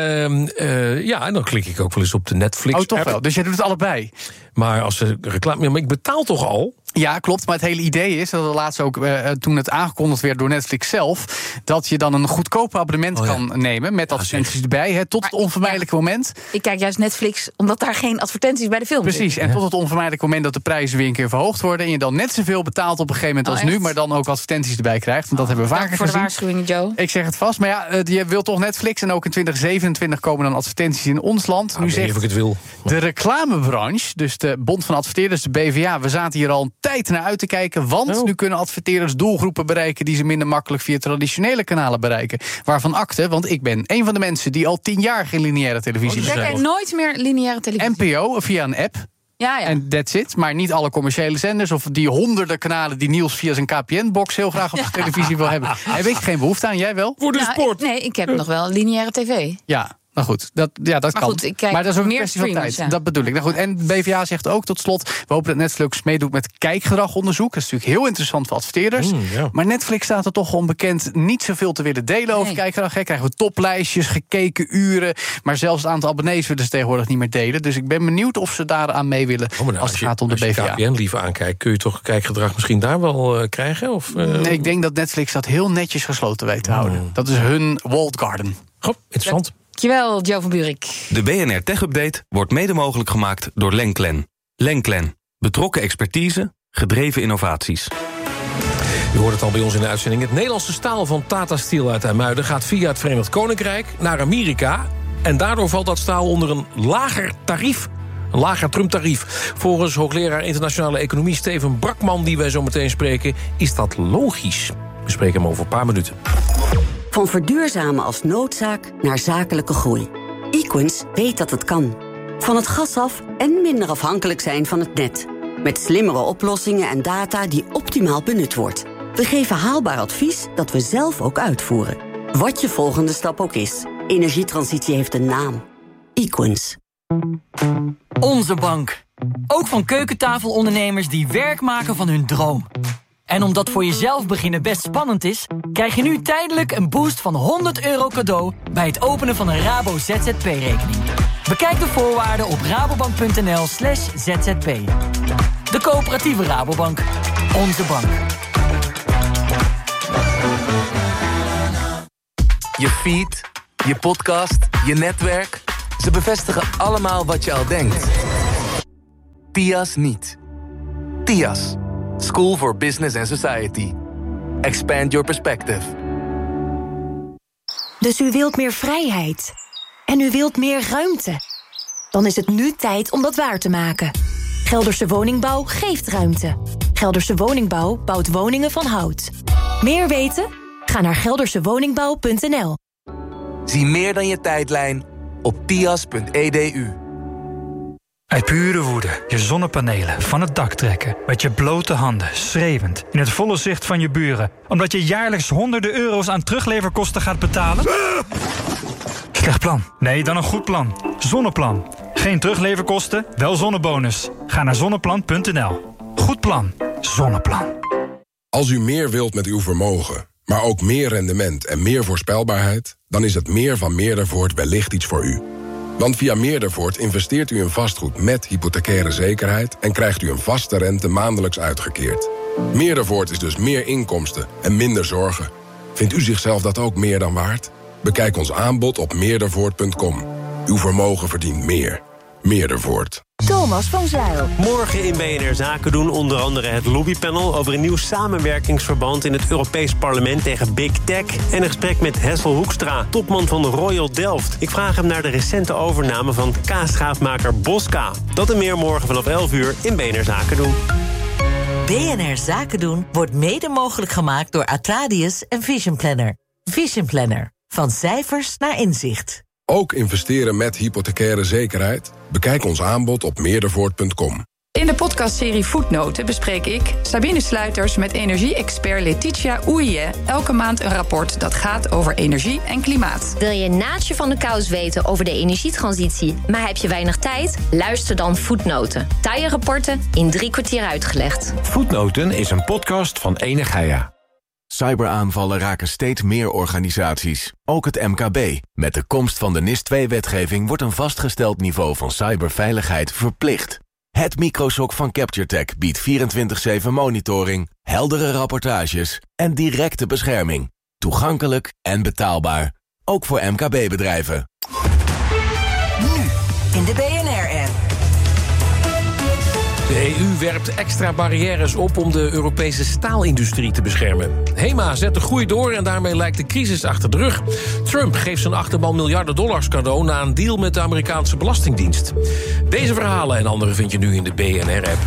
[SPEAKER 16] En dan klik ik ook wel eens op de Netflix.
[SPEAKER 1] Oh, toch wel? Dus jij doet het allebei?
[SPEAKER 16] Maar als reclame... Maar ik betaal toch al?
[SPEAKER 1] Ja, klopt. Maar het hele idee is, dat er laatst ook, toen het aangekondigd werd door Netflix zelf, dat je dan een goedkoop abonnement kan nemen met advertenties erbij, tot het onvermijdelijke moment.
[SPEAKER 7] Ik kijk juist Netflix, omdat daar geen advertenties bij de film zitten.
[SPEAKER 1] Precies, en tot het onvermijdelijke moment dat de prijzen weer een keer verhoogd worden en je dan net zoveel betaalt op een gegeven moment als nu, maar dan ook advertenties erbij krijgt. Want dat hebben we vaker gezien.
[SPEAKER 7] Voor de waarschuwing, Joe.
[SPEAKER 1] Ik zeg het vast, maar je wilt toch Netflix en ook in 2027 komen dan advertenties in ons land. Nu zegt
[SPEAKER 16] of ik het wil.
[SPEAKER 1] De reclamebranche, dus de Bond van Adverteerders, de BVA, we zaten hier al een tijd naar uit te kijken, want nu kunnen adverteerders doelgroepen bereiken die ze minder makkelijk via traditionele kanalen bereiken. Waarvan akte, want ik ben een van de mensen die al 10 jaar geen lineaire televisie
[SPEAKER 7] kijk jij nooit meer lineaire televisie?
[SPEAKER 1] NPO via een app. Ja. En that's it. Maar niet alle commerciële zenders of die honderden kanalen die Niels via zijn KPN-box heel graag op de televisie wil hebben. Heb ik geen behoefte aan, jij wel?
[SPEAKER 16] Voor de sport.
[SPEAKER 7] Nee, ik heb nog wel lineaire tv.
[SPEAKER 1] Ja. Nou goed, dat kan.
[SPEAKER 7] Goed, ik kijk
[SPEAKER 1] maar dat is ook
[SPEAKER 7] meer
[SPEAKER 1] een kwestie van tijd.
[SPEAKER 7] Ja.
[SPEAKER 1] Dat bedoel ik. Nou goed, en de BVA zegt ook tot slot, we hopen dat Netflix meedoet met kijkgedragonderzoek. Dat is natuurlijk heel interessant voor adverteerders. Maar Netflix staat er toch onbekend niet zoveel te willen delen over kijkgedrag. Krijgen we toplijstjes, gekeken uren. Maar zelfs het aantal abonnees willen ze tegenwoordig niet meer delen. Dus ik ben benieuwd of ze daaraan mee willen als het gaat om de BVA.
[SPEAKER 16] Als je KPN liever aankijkt, kun je toch kijkgedrag misschien daar wel krijgen? Of,
[SPEAKER 1] Nee, ik denk dat Netflix dat heel netjes gesloten weet te houden. Dat is hun walled garden.
[SPEAKER 16] Goh, interessant.
[SPEAKER 7] Dankjewel, Joe van Buurik.
[SPEAKER 2] De BNR Tech Update wordt mede mogelijk gemaakt door Lenklen. Lenklen. Betrokken expertise, gedreven innovaties.
[SPEAKER 16] U hoort het al bij ons in de uitzending. Het Nederlandse staal van Tata Steel uit IJmuiden gaat via het Verenigd Koninkrijk naar Amerika. En daardoor valt dat staal onder een lager tarief. Een lager Trump-tarief. Volgens hoogleraar internationale economie Steven Brakman, die wij zo meteen spreken, is dat logisch. We spreken hem over een paar minuten.
[SPEAKER 22] Van verduurzamen als noodzaak naar zakelijke groei. Equens weet dat het kan. Van het gas af en minder afhankelijk zijn van het net. Met slimmere oplossingen en data die optimaal benut wordt. We geven haalbaar advies dat we zelf ook uitvoeren. Wat je volgende stap ook is. Energietransitie heeft een naam. Equens.
[SPEAKER 15] Onze bank.
[SPEAKER 3] Ook van keukentafelondernemers die werk maken van hun droom. En omdat voor jezelf beginnen best spannend is, krijg je nu tijdelijk een boost van €100 cadeau bij het openen van een Rabo ZZP-rekening. Bekijk de voorwaarden op rabobank.nl/zzp. De coöperatieve Rabobank. Onze bank.
[SPEAKER 4] Je feed, je podcast, je netwerk. Ze bevestigen allemaal wat je al denkt. TIAS niet. TIAS. School for Business and Society. Expand your perspective.
[SPEAKER 23] Dus u wilt meer vrijheid. En u wilt meer ruimte. Dan is het nu tijd om dat waar te maken. Gelderse Woningbouw geeft ruimte. Gelderse Woningbouw bouwt woningen van hout. Meer weten? Ga naar geldersewoningbouw.nl.
[SPEAKER 4] Zie meer dan je tijdlijn op tias.edu.
[SPEAKER 24] Uit pure woede je zonnepanelen van het dak trekken. Met je blote handen, schreeuwend, in het volle zicht van je buren. Omdat je jaarlijks honderden euro's aan terugleverkosten gaat betalen? Slecht plan. Nee, dan een goed plan. Zonneplan. Geen terugleverkosten, wel zonnebonus. Ga naar zonneplan.nl. Goed plan. Zonneplan.
[SPEAKER 25] Als u meer wilt met uw vermogen, maar ook meer rendement en meer voorspelbaarheid, dan is het meer van Meerdervoort wellicht iets voor u. Want via Meerdervoort investeert u in vastgoed met hypothecaire zekerheid en krijgt u een vaste rente maandelijks uitgekeerd. Meerdervoort is dus meer inkomsten en minder zorgen. Vindt u zichzelf dat ook meer dan waard? Bekijk ons aanbod op meerdervoort.com. Uw vermogen verdient meer. Meerdervoort.
[SPEAKER 26] Thomas van Zijl.
[SPEAKER 27] Morgen in BNR Zaken doen onder andere het lobbypanel over een nieuw samenwerkingsverband in het Europees Parlement tegen Big Tech en een gesprek met Hessel Hoekstra, topman van Royal Delft. Ik vraag hem naar de recente overname van kaasschaafmaker Bosca. Dat en meer morgen vanaf 11 uur in BNR Zaken doen.
[SPEAKER 28] BNR Zaken doen wordt mede mogelijk gemaakt door Atradius en Vision Planner. Vision Planner. Van cijfers naar inzicht.
[SPEAKER 25] Ook investeren met hypothecaire zekerheid? Bekijk ons aanbod op meerdervoort.com.
[SPEAKER 29] In de podcastserie Voetnoten bespreek ik, Sabine Sluiters, met energie-expert Letitia Oeije elke maand een rapport dat gaat over energie en klimaat.
[SPEAKER 30] Wil je naadje van de kous weten over de energietransitie, maar heb je weinig tijd? Luister dan Voetnoten. Taaie rapporten in 3 kwartier uitgelegd.
[SPEAKER 31] Voetnoten is een podcast van Enegeia. Cyberaanvallen raken steeds meer organisaties, ook het MKB. Met de komst van de NIS2-wetgeving wordt een vastgesteld niveau van cyberveiligheid verplicht. Het microshock van CaptureTech biedt 24/7 monitoring, heldere rapportages en directe bescherming. Toegankelijk en betaalbaar, ook voor MKB-bedrijven.
[SPEAKER 28] Nu in de BNR-app.
[SPEAKER 16] De EU werpt extra barrières op om de Europese staalindustrie te beschermen. HEMA zet de groei door en daarmee lijkt de crisis achter de rug. Trump geeft zijn achterban miljarden dollars cadeau na een deal met de Amerikaanse Belastingdienst. Deze verhalen en andere vind je nu in de BNR-app.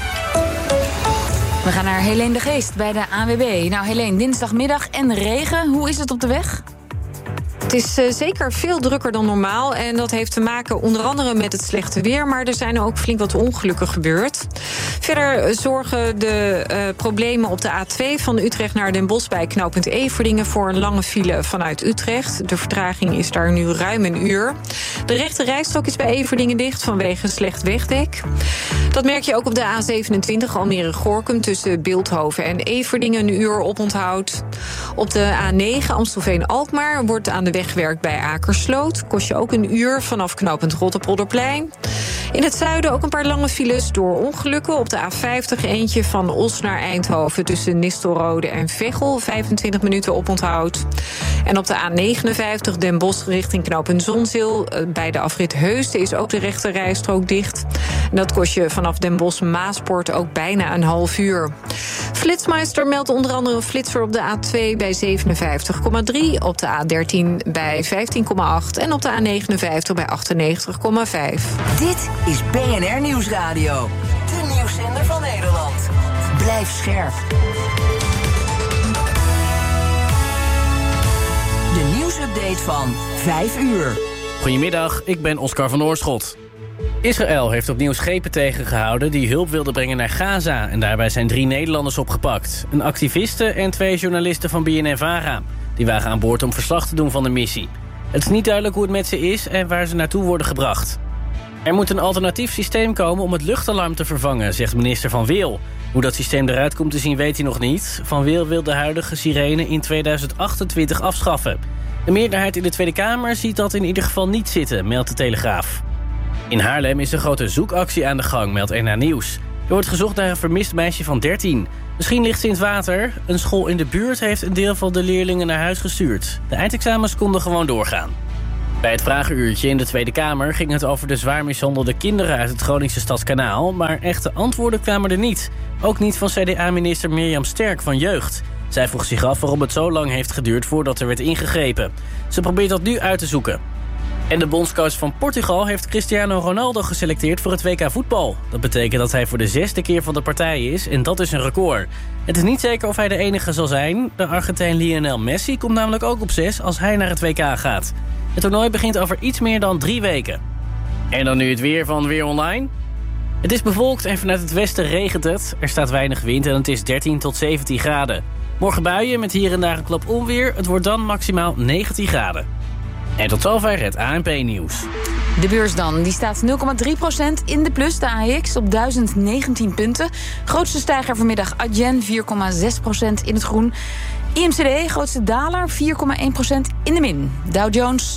[SPEAKER 7] We gaan naar Helene de Geest bij de ANWB. Nou Helene, dinsdagmiddag en regen. Hoe is het op de weg?
[SPEAKER 32] Het is zeker veel drukker dan normaal. En dat heeft te maken onder andere met het slechte weer. Maar er zijn ook flink wat ongelukken gebeurd. Verder zorgen de problemen op de A2 van Utrecht naar Den Bosch bij knooppunt Everdingen voor een lange file vanuit Utrecht. De vertraging is daar nu ruim een uur. De rechte rijstrook is bij Everdingen dicht vanwege slecht wegdek. Dat merk je ook op de A27 Almere-Gorinchem tussen Bilthoven en Everdingen een uur oponthoud. Op de A9 Amstelveen-Alkmaar wordt aan de weg gewerkt bij Akersloot. Kost je ook een uur vanaf knooppunt Rotterpolderplein. In het zuiden ook een paar lange files door ongelukken. Op de A50 eentje van Os naar Eindhoven tussen Nistelrode en Veghel. 25 minuten oponthoud. En op de A59 Den Bosch richting knooppunt Zonzeel. Bij de afrit Heusden is ook de rechte rijstrook dicht. En dat kost je vanaf Den Bosch-Maaspoort ook bijna een half uur. Flitsmeister meldt onder andere een flitser op de A2 bij 57,3. Op de A13 bij 15,8. En op de A59 bij 98,5.
[SPEAKER 28] Dit is BNR Nieuwsradio. De nieuwszender van Nederland. Blijf scherp. De nieuwsupdate van 5 uur.
[SPEAKER 6] Goedemiddag, ik ben Oscar van Oorschot. Israël heeft opnieuw schepen tegengehouden die hulp wilden brengen naar Gaza. En daarbij zijn 3 Nederlanders opgepakt. Een activiste en 2 journalisten van BNNVARA. Die waren aan boord om verslag te doen van de missie. Het is niet duidelijk hoe het met ze is en waar ze naartoe worden gebracht. Er moet een alternatief systeem komen om het luchtalarm te vervangen, zegt minister Van Wil. Hoe dat systeem eruit komt te zien weet hij nog niet. Van Wil wil de huidige sirene in 2028 afschaffen. De meerderheid in de Tweede Kamer ziet dat in ieder geval niet zitten, meldt de Telegraaf. In Haarlem is een grote zoekactie aan de gang, meldt NH Nieuws. Er wordt gezocht naar een vermist meisje van 13. Misschien ligt ze in het water. Een school in de buurt heeft een deel van de leerlingen naar huis gestuurd. De eindexamens konden gewoon doorgaan. Bij het vragenuurtje in de Tweede Kamer ging het over de zwaar mishandelde kinderen uit het Groningse Stadskanaal, maar echte antwoorden kwamen er niet. Ook niet van CDA-minister Mirjam Sterk van Jeugd. Zij vroeg zich af waarom het zo lang heeft geduurd voordat er werd ingegrepen. Ze probeert dat nu uit te zoeken. En de bondscoach van Portugal heeft Cristiano Ronaldo geselecteerd voor het WK voetbal. Dat betekent dat hij voor de 6e keer van de partij is en dat is een record. Het is niet zeker of hij de enige zal zijn. De Argentijn Lionel Messi komt namelijk ook op 6 als hij naar het WK gaat. Het toernooi begint over iets meer dan 3 weken. En dan nu het weer van Weer Online. Het is bewolkt en vanuit het westen regent het. Er staat weinig wind en het is 13 tot 17 graden. Morgen buien met hier en daar een klap onweer. Het wordt dan maximaal 19 graden. En tot zover het ANP-nieuws.
[SPEAKER 7] De beurs dan, die staat 0,3% in de plus. De AEX op 1019 punten. Grootste stijger vanmiddag Adyen, 4,6% in het groen. IMCD, grootste daler, 4,1% in de min. Dow Jones,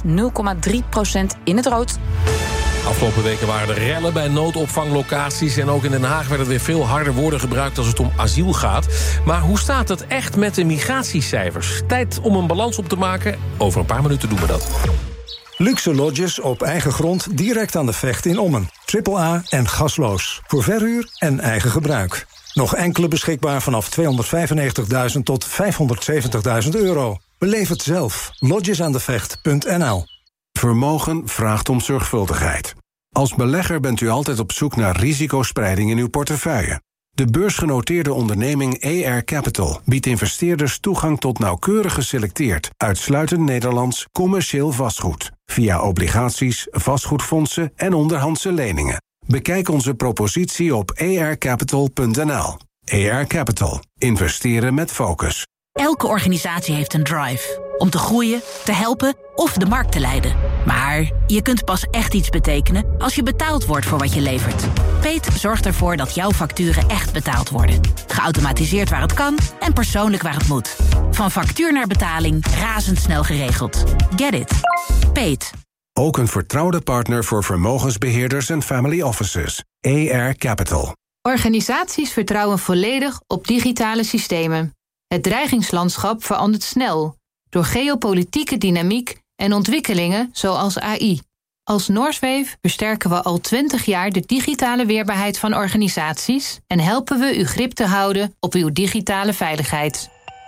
[SPEAKER 7] 0,3% in het rood.
[SPEAKER 16] Afgelopen weken waren er rellen bij noodopvanglocaties en ook in Den Haag werden weer veel harde woorden gebruikt als het om asiel gaat. Maar hoe staat het echt met de migratiecijfers? Tijd om een balans op te maken. Over een paar minuten doen we dat.
[SPEAKER 5] Luxe lodges op eigen grond direct aan de Vecht in Ommen. AAA en gasloos. Voor verhuur en eigen gebruik. Nog enkele beschikbaar vanaf 295.000 tot 570.000 euro. Beleef het zelf. Lodgesaandevecht.nl.
[SPEAKER 8] Vermogen vraagt om zorgvuldigheid. Als belegger bent u altijd op zoek naar risicospreiding in uw portefeuille. De beursgenoteerde onderneming ER Capital biedt investeerders toegang tot nauwkeurig geselecteerd, uitsluitend Nederlands commercieel vastgoed. Via obligaties, vastgoedfondsen en onderhandse leningen. Bekijk onze propositie op ercapital.nl. ER Capital. Investeren met focus.
[SPEAKER 9] Elke organisatie heeft een drive. Om te groeien, te helpen of de markt te leiden. Maar je kunt pas echt iets betekenen als je betaald wordt voor wat je levert. Peet zorgt ervoor dat jouw facturen echt betaald worden. Geautomatiseerd waar het kan en persoonlijk waar het moet. Van factuur naar betaling razendsnel geregeld. Get it. Peet.
[SPEAKER 8] Ook een vertrouwde partner voor vermogensbeheerders en family offices. ER Capital.
[SPEAKER 10] Organisaties vertrouwen volledig op digitale systemen. Het dreigingslandschap verandert snel door geopolitieke dynamiek en ontwikkelingen zoals AI. Als Noordsweef versterken we al 20 jaar de digitale weerbaarheid van organisaties en helpen we u grip te houden op uw digitale veiligheid.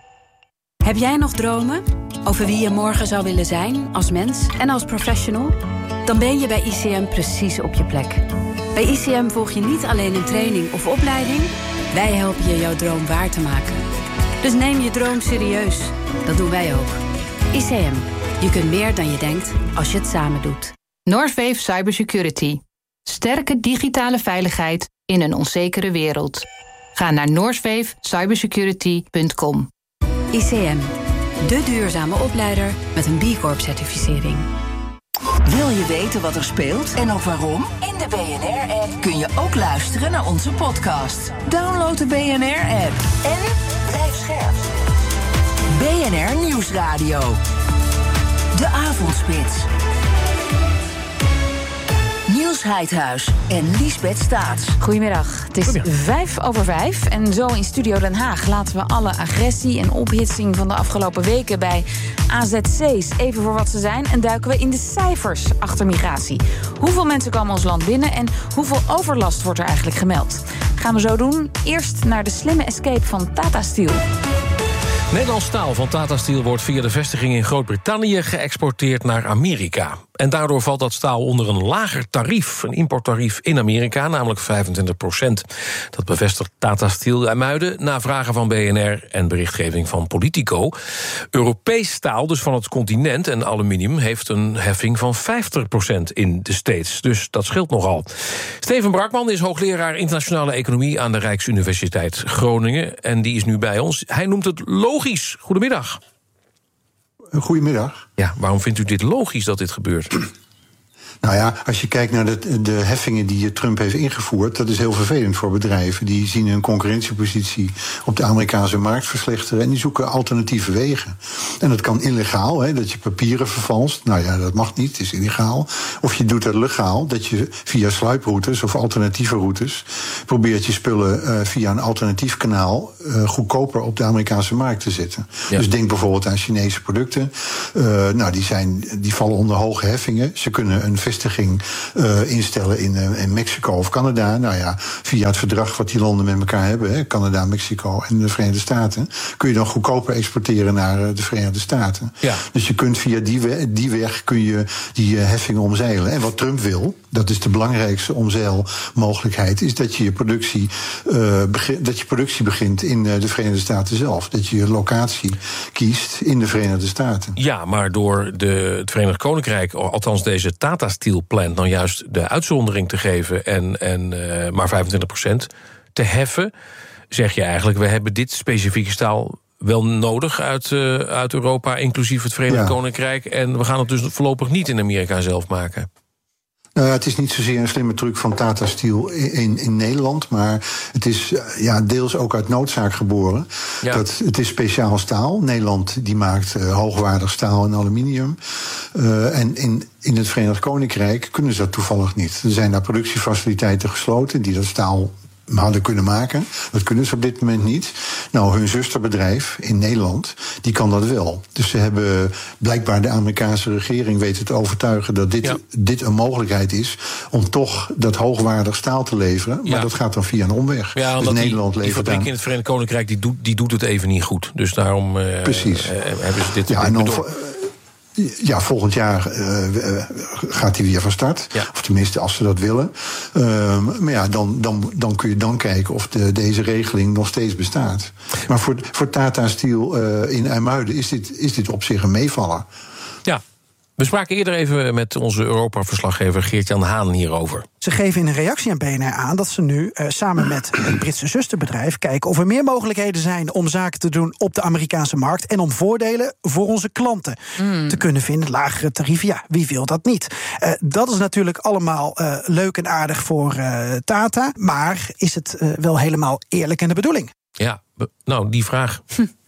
[SPEAKER 22] Heb jij nog dromen over wie je morgen zou willen zijn als mens en als professional? Dan ben je bij ICM precies op je plek. Bij ICM volg je niet alleen een training of opleiding. Wij helpen je jouw droom waar te maken. Dus neem je droom serieus. Dat doen wij ook. ICM. Je kunt meer dan je denkt als je het samen doet.
[SPEAKER 10] Noordsweef Cybersecurity. Sterke digitale veiligheid in een onzekere wereld. Ga naar noordsweefcybersecurity.com.
[SPEAKER 22] ICM. De duurzame opleider met een B Corp-certificering.
[SPEAKER 15] Wil je weten wat er speelt en ook waarom? In de BNR-app kun je ook luisteren naar onze podcast. Download de BNR-app en blijf scherp. BNR Nieuwsradio. De Avondspits. Niels Heidhuis en Liesbeth Staats.
[SPEAKER 7] Goedemiddag. Het is 5:05 en zo in Studio Den Haag laten we alle agressie en ophitsing van de afgelopen weken bij AZC's even voor wat ze zijn en duiken we in de cijfers achter migratie. Hoeveel mensen komen ons land binnen en hoeveel overlast wordt er eigenlijk gemeld? Gaan we zo doen. Eerst naar de slimme escape van Tata Steel.
[SPEAKER 16] Nederlands staal van Tata Steel wordt via de vestiging in Groot-Brittannië geëxporteerd naar Amerika. En daardoor valt dat staal onder een lager tarief, een importtarief in Amerika, namelijk 25%. Dat bevestigt Tata Steel IJmuiden na vragen van BNR en berichtgeving van Politico. Europees staal, dus van het continent, en aluminium heeft een heffing van 50% in de States. Dus dat scheelt nogal. Steven Brakman is hoogleraar internationale economie aan de Rijksuniversiteit Groningen. En die is nu bij ons. Hij noemt het logisch. Goedemiddag.
[SPEAKER 11] Goedemiddag.
[SPEAKER 16] Ja, waarom vindt u dit logisch dat dit gebeurt?
[SPEAKER 1] Nou ja, als je kijkt naar de heffingen die Trump heeft ingevoerd, dat is heel vervelend voor bedrijven. Die zien hun concurrentiepositie op de Amerikaanse markt verslechteren en die zoeken alternatieve wegen. En dat kan illegaal, dat je papieren vervalst. Nou ja, dat mag niet, het is illegaal. Of je doet het legaal, dat je via sluiproutes of alternatieve routes probeert je spullen via een alternatief kanaal goedkoper op de Amerikaanse markt te zetten. Ja. Dus denk bijvoorbeeld aan Chinese producten. Die vallen onder hoge heffingen. Ze kunnen een vestiging instellen in Mexico of Canada. Nou ja, via het verdrag wat die landen met elkaar hebben, Canada, Mexico en de Verenigde Staten, kun je dan goedkoper exporteren naar de Verenigde Staten. Ja. Dus je kunt via die weg kun je die heffingen omzeilen. En wat Trump wil, dat is de belangrijkste omzeilmogelijkheid, is dat je je productie begint in de Verenigde Staten zelf. Dat je je locatie kiest in de Verenigde Staten.
[SPEAKER 16] Ja, maar door het Verenigd Koninkrijk, althans deze Tata Steel plant, dan juist de uitzondering te geven en maar 25% te heffen, zeg je eigenlijk, we hebben dit specifieke staal wel nodig uit Europa, inclusief het Verenigd Koninkrijk, en we gaan het dus voorlopig niet in Amerika zelf maken.
[SPEAKER 1] Het is niet zozeer een slimme truc van Tata Steel in Nederland, maar het is deels ook uit noodzaak geboren. Ja. Het is speciaal staal. Nederland die maakt hoogwaardig staal en aluminium. En in het Verenigd Koninkrijk kunnen ze dat toevallig niet. Er zijn daar productiefaciliteiten gesloten die dat staal hadden kunnen maken. Dat kunnen ze op dit moment niet. Nou, hun zusterbedrijf in Nederland, die kan dat wel. Dus ze hebben blijkbaar de Amerikaanse regering weten te overtuigen dat dit een mogelijkheid is om toch dat hoogwaardig staal te leveren. Maar dat gaat dan via een omweg.
[SPEAKER 16] Ja,
[SPEAKER 1] dus Nederland
[SPEAKER 16] die fabriek in het Verenigd Koninkrijk die doet het even niet goed. Dus daarom
[SPEAKER 1] precies.
[SPEAKER 16] Hebben ze dit
[SPEAKER 1] Ja, volgend jaar gaat hij weer van start. Ja. Of tenminste, als ze dat willen. Maar ja, dan kun je dan kijken of deze regeling nog steeds bestaat. Maar voor Tata Steel in IJmuiden is dit op zich een meevaller.
[SPEAKER 16] Ja. We spraken eerder even met onze Europa-verslaggever Geert-Jan Haan hierover.
[SPEAKER 2] Ze geven in een reactie aan BNR aan dat ze nu samen met het Britse zusterbedrijf kijken of er meer mogelijkheden zijn om zaken te doen op de Amerikaanse markt en om voordelen voor onze klanten te kunnen vinden. Lagere tarieven, ja, wie wil dat niet? Dat is natuurlijk allemaal leuk en aardig voor Tata, maar is het wel helemaal eerlijk in de bedoeling?
[SPEAKER 16] Ja, nou, die vraag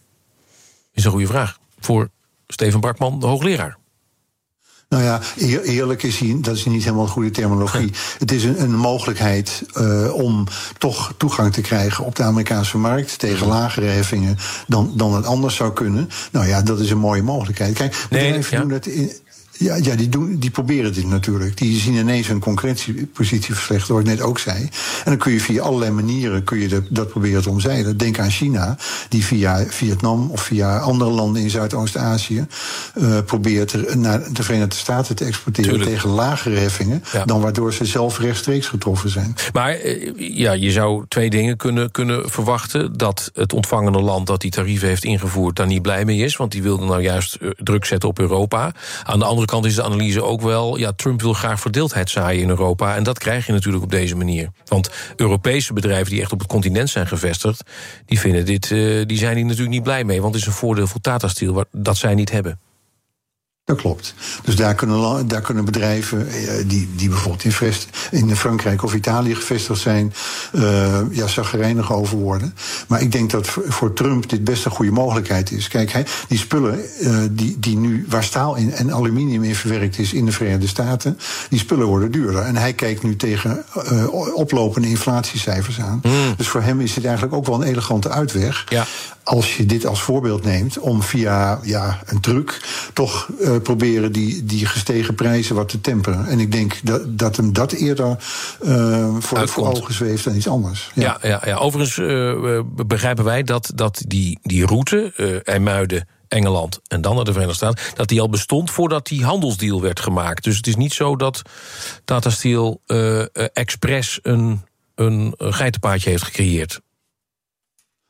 [SPEAKER 16] is een goede vraag voor Steven Brakman, de hoogleraar.
[SPEAKER 1] Nou ja, eerlijk is dat is niet helemaal een goede terminologie. Het is een mogelijkheid om toch toegang te krijgen op de Amerikaanse markt tegen lagere heffingen dan het anders zou kunnen. Nou ja, dat is een mooie mogelijkheid. Kijk, bedrijven doen het die proberen dit natuurlijk. Die zien ineens hun concurrentiepositie verslechteren, wat ik net ook zei. En dan kun je via allerlei manieren dat proberen te omzeilen. Denk aan China, die via Vietnam of via andere landen in Zuidoost-Azië probeert naar de Verenigde Staten te exporteren tegen lagere heffingen dan waardoor ze zelf rechtstreeks getroffen zijn.
[SPEAKER 16] Maar je zou twee dingen kunnen verwachten. Dat het ontvangende land dat die tarieven heeft ingevoerd daar niet blij mee is, want die wilde nou juist druk zetten op Europa. Aan de andere kant is de analyse ook wel, Trump wil graag verdeeldheid zaaien in Europa, en dat krijg je natuurlijk op deze manier. Want Europese bedrijven die echt op het continent zijn gevestigd, die vinden die zijn hier natuurlijk niet blij mee, want het is een voordeel voor Tata Steel dat zij niet hebben.
[SPEAKER 1] Dat klopt. Dus daar kunnen bedrijven die bijvoorbeeld in Frankrijk of Italië gevestigd zijn, chagrijnig over worden. Maar ik denk dat voor Trump dit best een goede mogelijkheid is. Kijk, die spullen die nu, waar staal en aluminium in verwerkt is in de Verenigde Staten, die spullen worden duurder. En hij kijkt nu tegen oplopende inflatiecijfers aan. Dus voor hem is dit eigenlijk ook wel een elegante uitweg. Ja. Als je dit als voorbeeld neemt om via een truc toch proberen die gestegen prijzen wat te temperen. En ik denk dat hem dat eerder voor ogen zweeft dan iets anders.
[SPEAKER 16] Ja. Overigens begrijpen wij dat die route, IJmuiden, Engeland en dan naar de Verenigde Staten, dat die al bestond voordat die handelsdeal werd gemaakt. Dus het is niet zo dat Tata Steel expres een geitenpaadje heeft gecreëerd.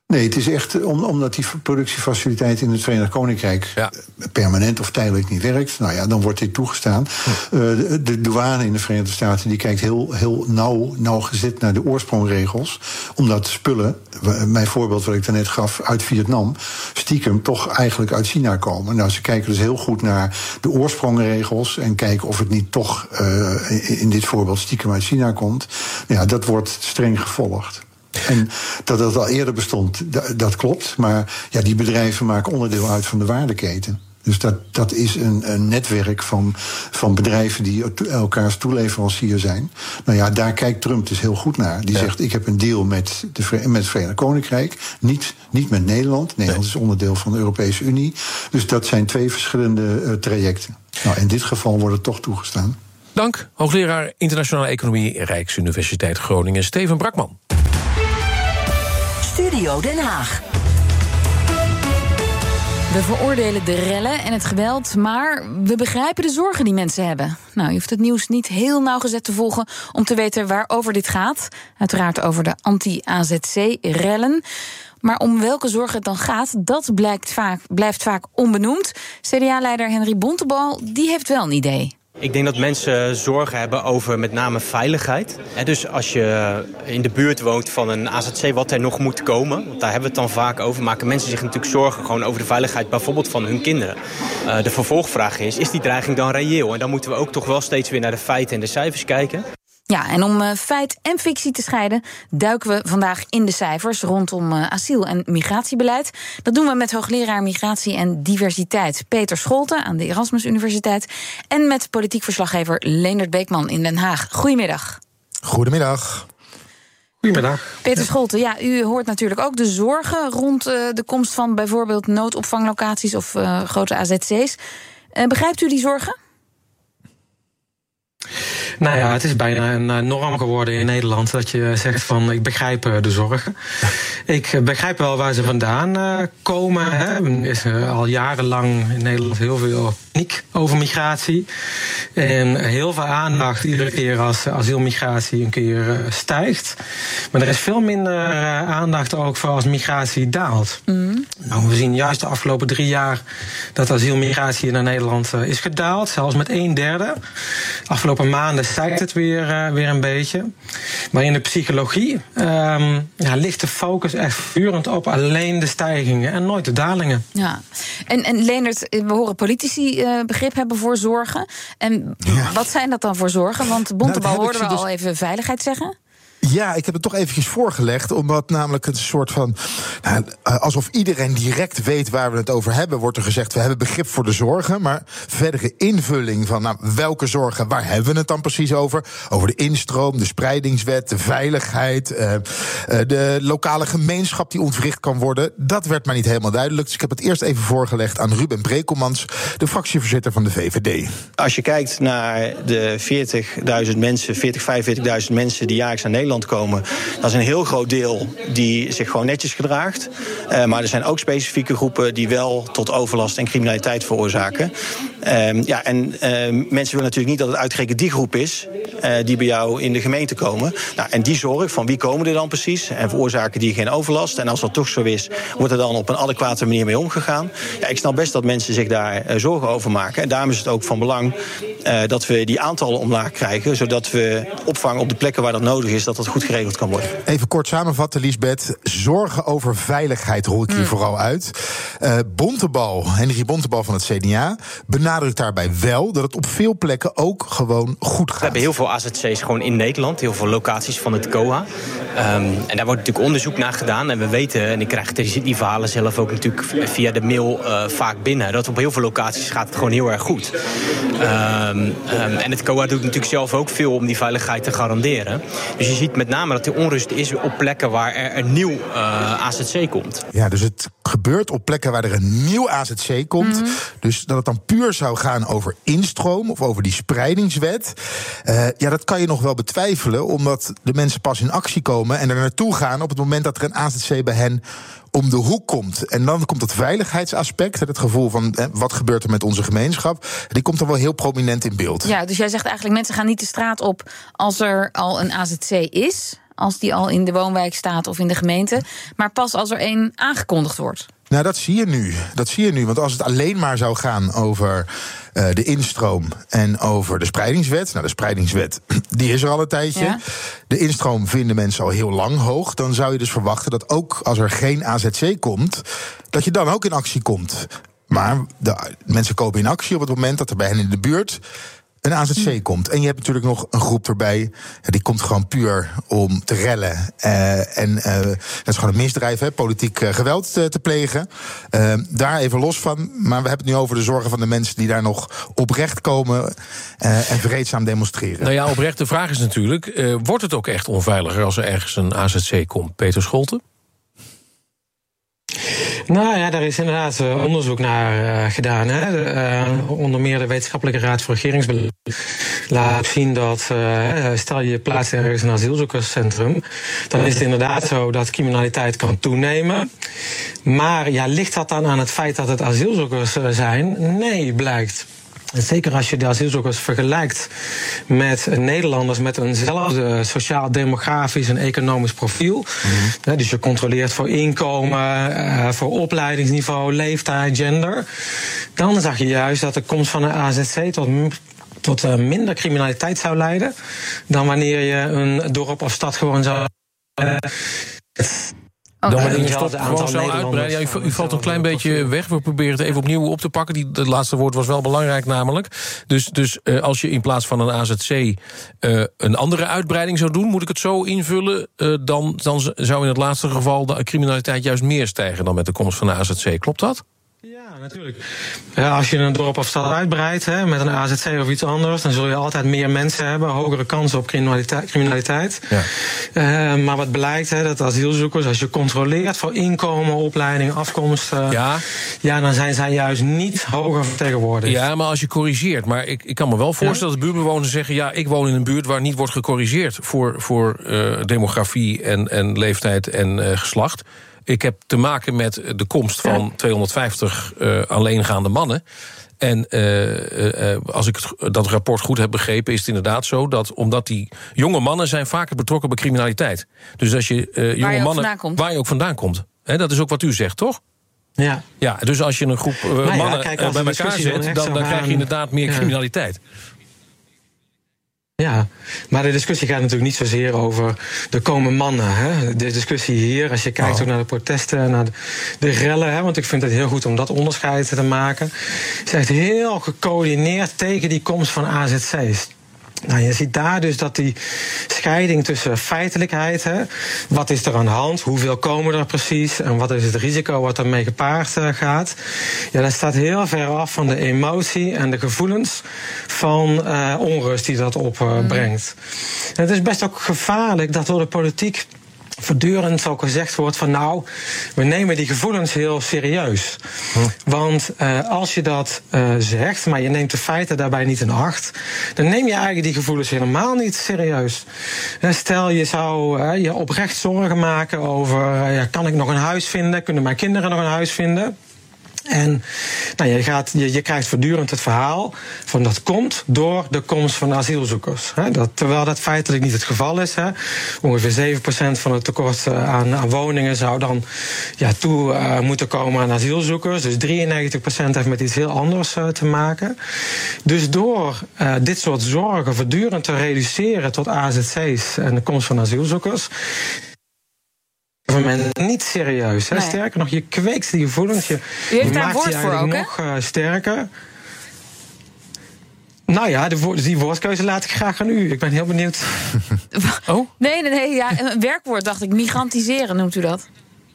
[SPEAKER 1] Nee, het is echt omdat die productiefaciliteit in het Verenigd Koninkrijk permanent of tijdelijk niet werkt. Nou ja, dan wordt dit toegestaan. De douane in de Verenigde Staten die kijkt heel nauwgezet naar de oorsprongregels. Omdat spullen, mijn voorbeeld wat ik daarnet gaf uit Vietnam, stiekem toch eigenlijk uit China komen. Nou, ze kijken dus heel goed naar de oorsprongregels en kijken of het niet toch in dit voorbeeld stiekem uit China komt. Nou ja, dat wordt streng gevolgd. En dat het al eerder bestond, dat klopt. Maar ja, die bedrijven maken onderdeel uit van de waardeketen. Dus dat is een netwerk van bedrijven die elkaars toeleverancier zijn. Nou ja, daar kijkt Trump dus heel goed naar. Die zegt, ik heb een deal met het Verenigd Koninkrijk. Niet met Nederland. Nederland is onderdeel van de Europese Unie. Dus dat zijn 2 verschillende trajecten. Nou, in dit geval wordt het toch toegestaan.
[SPEAKER 16] Dank, hoogleraar Internationale Economie, Rijksuniversiteit Groningen, Steven Brakman.
[SPEAKER 15] Studio Den Haag.
[SPEAKER 7] We veroordelen de rellen en het geweld, maar we begrijpen de zorgen die mensen hebben. Nou, je hoeft het nieuws niet heel nauwgezet te volgen om te weten waarover dit gaat. Uiteraard over de anti-AZC-rellen. Maar om welke zorgen het dan gaat, dat blijft vaak onbenoemd. CDA-leider Henry Bontebal, die heeft wel een idee.
[SPEAKER 3] Ik denk dat mensen zorgen hebben over met name veiligheid. Dus als je in de buurt woont van een AZC, wat er nog moet komen, want daar hebben we het dan vaak over, maken mensen zich natuurlijk zorgen gewoon over de veiligheid bijvoorbeeld van hun kinderen. De vervolgvraag is die dreiging dan reëel? En dan moeten we ook toch wel steeds weer naar de feiten en de cijfers kijken.
[SPEAKER 7] Ja, en om feit en fictie te scheiden duiken we vandaag in de cijfers rondom asiel- en migratiebeleid. Dat doen we met hoogleraar migratie en diversiteit Peter Scholten aan de Erasmus Universiteit en met politiek verslaggever Leendert Beekman in Den Haag. Goedemiddag.
[SPEAKER 11] Goedemiddag.
[SPEAKER 16] Goedemiddag.
[SPEAKER 7] Peter Scholten, ja, u hoort natuurlijk ook de zorgen rond de komst van bijvoorbeeld noodopvanglocaties of grote AZC's. Begrijpt u die zorgen?
[SPEAKER 11] Nou ja, het is bijna een norm geworden in Nederland dat je zegt van ik begrijp de zorgen. Ik begrijp wel waar ze vandaan komen. Er is al jarenlang in Nederland heel veel paniek over migratie. En heel veel aandacht iedere keer als asielmigratie een keer stijgt. Maar er is veel minder aandacht ook voor als migratie daalt. Nou, we zien juist de afgelopen 3 jaar dat asielmigratie naar Nederland is gedaald. Zelfs met 1/3. Afgelopen maanden stijgt het weer een beetje. Maar in de psychologie ligt de focus echt voortdurend op alleen de stijgingen en nooit de dalingen.
[SPEAKER 7] Ja, en Leendert, we horen politici begrip hebben voor zorgen. En wat zijn dat dan voor zorgen? Want Bontebal hoorden we al even veiligheid zeggen.
[SPEAKER 11] Ja, ik heb het toch eventjes voorgelegd, omdat namelijk het een soort van alsof iedereen direct weet waar we het over hebben, wordt er gezegd, we hebben begrip voor de zorgen, maar verdere invulling van welke zorgen, waar hebben we het dan precies over? Over de instroom, de spreidingswet, de veiligheid, de lokale gemeenschap die ontwricht kan worden, dat werd maar niet helemaal duidelijk. Dus ik heb het eerst even voorgelegd aan Ruben Brekelmans, de fractievoorzitter van de VVD.
[SPEAKER 12] Als je kijkt naar de 45.000 mensen die jaarlijks naar Nederland komen, dat is een heel groot deel die zich gewoon netjes gedraagt. Maar er zijn ook specifieke groepen die wel tot overlast en criminaliteit veroorzaken. Mensen willen natuurlijk niet dat het uitgerekend die groep is die bij jou in de gemeente komen. Nou, en die zorg van wie komen er dan precies en veroorzaken die geen overlast. En als dat toch zo is, wordt er dan op een adequate manier mee omgegaan. Ja, ik snap best dat mensen zich daar zorgen over maken. En daarom is het ook van belang dat we die aantallen omlaag krijgen, zodat we opvang op de plekken waar dat nodig is, dat dat goed geregeld kan worden.
[SPEAKER 11] Even kort samenvatten, Liesbeth. Zorgen over veiligheid hoor ik hier vooral uit. Henry Bontebal van het CDA benadrukt daarbij wel dat het op veel plekken ook gewoon goed gaat.
[SPEAKER 3] We hebben heel veel AZC's gewoon in Nederland, heel veel locaties van het COA. En daar wordt natuurlijk onderzoek naar gedaan. En we weten, en ik krijg die verhalen zelf ook natuurlijk via de mail vaak binnen, dat op heel veel locaties gaat het gewoon heel erg goed. En het COA doet natuurlijk zelf ook veel om die veiligheid te garanderen. Dus je ziet met name dat er onrust is op plekken waar er een nieuw AZC komt.
[SPEAKER 11] Ja, dus het gebeurt op plekken waar er een nieuw AZC komt. Mm-hmm. Dus dat het dan puur zou gaan over instroom of over die spreidingswet. Dat kan je nog wel betwijfelen, omdat de mensen pas in actie komen en er naartoe gaan op het moment dat er een AZC bij hen om de hoek komt. En dan komt het veiligheidsaspect, het gevoel van wat gebeurt er met onze gemeenschap, die komt dan wel heel prominent in beeld.
[SPEAKER 7] Ja, dus jij zegt eigenlijk mensen gaan niet de straat op als er al een AZC is, als die al in de woonwijk staat of in de gemeente, maar pas als er één aangekondigd wordt.
[SPEAKER 4] Nou, dat zie je nu. Want als het alleen maar zou gaan over de instroom en over de spreidingswet. Nou, de spreidingswet, die is er al een tijdje. Ja. De instroom vinden mensen al heel lang hoog. Dan zou je dus verwachten dat ook als er geen AZC komt, dat je dan ook in actie komt. Maar de mensen kopen in actie op het moment dat er bij hen in de buurt een AZC komt. En je hebt natuurlijk nog een groep erbij, die komt gewoon puur om te rellen. Dat is gewoon een misdrijf, politiek geweld te plegen. Daar even los van. Maar we hebben het nu over de zorgen van de mensen die daar nog oprecht komen en vreedzaam demonstreren.
[SPEAKER 16] Nou ja, oprecht, de vraag is natuurlijk, wordt het ook echt onveiliger als er ergens een AZC komt? Peter Scholten?
[SPEAKER 11] Nou ja, daar is inderdaad onderzoek naar gedaan. Onder meer de Wetenschappelijke Raad voor Regeringsbeleid laat zien dat, stel je plaatst ergens een asielzoekerscentrum, dan is het inderdaad zo dat criminaliteit kan toenemen. Maar ja, ligt dat dan aan het feit dat het asielzoekers zijn? Nee, blijkt. En zeker als je de asielzoekers vergelijkt met Nederlanders met eenzelfde sociaal-demografisch en economisch profiel. Dus je controleert voor inkomen, voor opleidingsniveau, leeftijd, gender. Dan zag je juist dat de komst van een AZC tot minder criminaliteit zou leiden dan wanneer je een dorp of stad gewoon zou.
[SPEAKER 16] Uitbreiden. Ja, u valt een klein beetje weg. We proberen het even opnieuw op te pakken. Dat laatste woord was wel belangrijk namelijk. Dus als je in plaats van een AZC een andere uitbreiding zou doen, moet ik het zo invullen, dan zou in het laatste geval de criminaliteit juist meer stijgen dan met de komst van een AZC. Klopt dat?
[SPEAKER 11] Ja, natuurlijk. Als je een dorp of stad uitbreidt met een AZC of iets anders, dan zul je altijd meer mensen hebben, hogere kans op criminaliteit. Ja. Maar wat blijkt, dat asielzoekers, als je controleert voor inkomen, opleiding, afkomst, dan zijn zij juist niet hoger vertegenwoordigd.
[SPEAKER 16] Ja, maar als je corrigeert. Maar ik kan me wel voorstellen dat buurtbewoners zeggen, ja, ik woon in een buurt waar niet wordt gecorrigeerd voor demografie en leeftijd en geslacht. Ik heb te maken met de komst van 250 alleengaande mannen. En als ik dat rapport goed heb begrepen, is het inderdaad zo dat omdat die jonge mannen zijn vaker betrokken bij criminaliteit. Dus als je jonge mannen, waar je ook vandaan komt. Dat is ook wat u zegt, toch? Ja, dus als je een groep mannen bij elkaar zet, dan krijg je inderdaad meer criminaliteit.
[SPEAKER 11] Ja, maar de discussie gaat natuurlijk niet zozeer over de komen mannen. Hè. De discussie hier, als je kijkt ook naar de protesten, naar de rellen, want ik vind het heel goed om dat onderscheid te maken, is echt heel gecoördineerd tegen die komst van AZC's. Nou, je ziet daar dus dat die scheiding tussen feitelijkheid, wat is er aan de hand, hoeveel komen er precies en wat is het risico wat ermee gepaard gaat, ja, dat staat heel ver af van de emotie en de gevoelens van onrust die dat opbrengt. En het is best ook gevaarlijk dat door de politiek voortdurend ook gezegd wordt van nou, we nemen die gevoelens heel serieus. Want als je dat zegt, maar je neemt de feiten daarbij niet in acht, dan neem je eigenlijk die gevoelens helemaal niet serieus. Stel, je zou je oprecht zorgen maken over, kan ik nog een huis vinden? Kunnen mijn kinderen nog een huis vinden? En nou, je krijgt voortdurend het verhaal van dat komt door de komst van asielzoekers. Terwijl dat feitelijk niet het geval is. Ongeveer 7% van het tekort aan woningen zou dan toe moeten komen aan asielzoekers. Dus 93% heeft met iets heel anders te maken. Dus door dit soort zorgen voortdurend te reduceren tot AZC's en de komst van asielzoekers, niet serieus. Nee. Sterker nog, je kweekt die gevoelens. Je maakt die eigenlijk nog sterker. Nou ja, die woordkeuze laat ik graag aan u. Ik ben heel benieuwd.
[SPEAKER 7] Oh? Nee. Ja, een werkwoord dacht ik. Migrantiseren noemt u dat?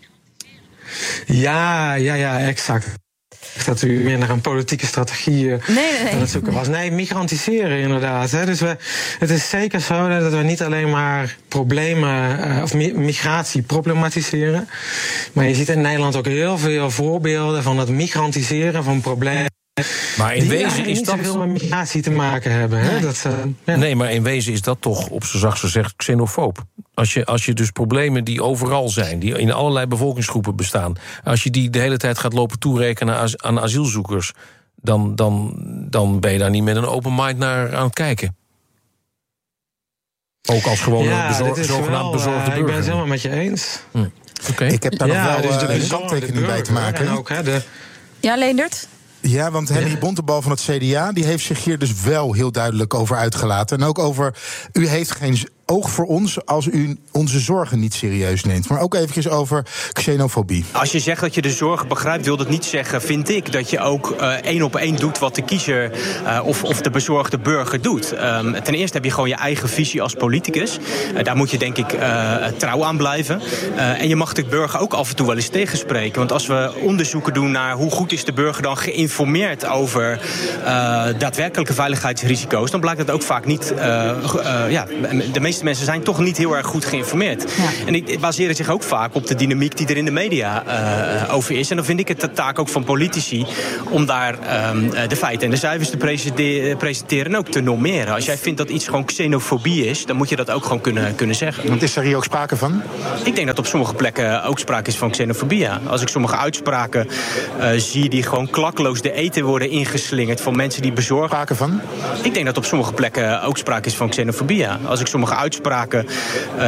[SPEAKER 11] Ja, exact. Dat u meer naar een politieke strategie aan het zoeken was. Nee, migrantiseren inderdaad. Dus het is zeker zo dat we niet alleen maar problemen of migratie problematiseren. Maar je ziet in Nederland ook heel veel voorbeelden van het migrantiseren van problemen.
[SPEAKER 16] Maar in wezen is dat
[SPEAKER 11] niet zoveel met migratie te maken hebben. Hè?
[SPEAKER 16] Nee, maar in wezen is dat toch, op z'n zachtst gezegd, xenofoob. Als je dus problemen die overal zijn, die in allerlei bevolkingsgroepen bestaan, als je die de hele tijd gaat lopen toerekenen aan asielzoekers, dan ben je daar niet met een open mind naar aan het kijken. Ook als gewoon
[SPEAKER 11] zogenaamd bezorgde burger. Ik ben het helemaal met je eens.
[SPEAKER 4] Ik heb daar nog wel een kanttekening bij te maken.
[SPEAKER 11] En ook,
[SPEAKER 7] Ja, Leendert?
[SPEAKER 4] Ja, want Henry Bontebal van het CDA... die heeft zich hier dus wel heel duidelijk over uitgelaten. En ook over, u heeft geen oog voor ons als u onze zorgen niet serieus neemt. Maar ook eventjes over xenofobie.
[SPEAKER 3] Als je zegt dat je de zorgen begrijpt, wil dat niet zeggen, vind ik, dat je ook 1 op 1 doet wat de kiezer of de bezorgde burger doet. Ten eerste heb je gewoon je eigen visie als politicus. Daar moet je denk ik trouw aan blijven. En je mag de burger ook af en toe wel eens tegenspreken. Want als we onderzoeken doen naar hoe goed is de burger dan geïnformeerd over daadwerkelijke veiligheidsrisico's, dan blijkt dat ook vaak niet. De meeste mensen zijn toch niet heel erg goed geïnformeerd. Ja. En het baseert zich ook vaak op de dynamiek die er in de media over is. En dan vind ik het de taak ook van politici om daar de feiten en de cijfers te presenteren en ook te normeren. Als jij vindt dat iets gewoon xenofobie is, dan moet je dat ook gewoon kunnen zeggen.
[SPEAKER 4] Want is er hier ook sprake van?
[SPEAKER 3] Ik denk dat op sommige plekken ook sprake is van xenofobie. Ja. Als ik sommige uitspraken zie die gewoon klakloos de eten worden ingeslingerd van mensen die bezorgen.
[SPEAKER 4] Sprake van?
[SPEAKER 3] Ik denk dat op sommige plekken ook sprake is van xenofobie. Ja. Als ik sommige uitspraken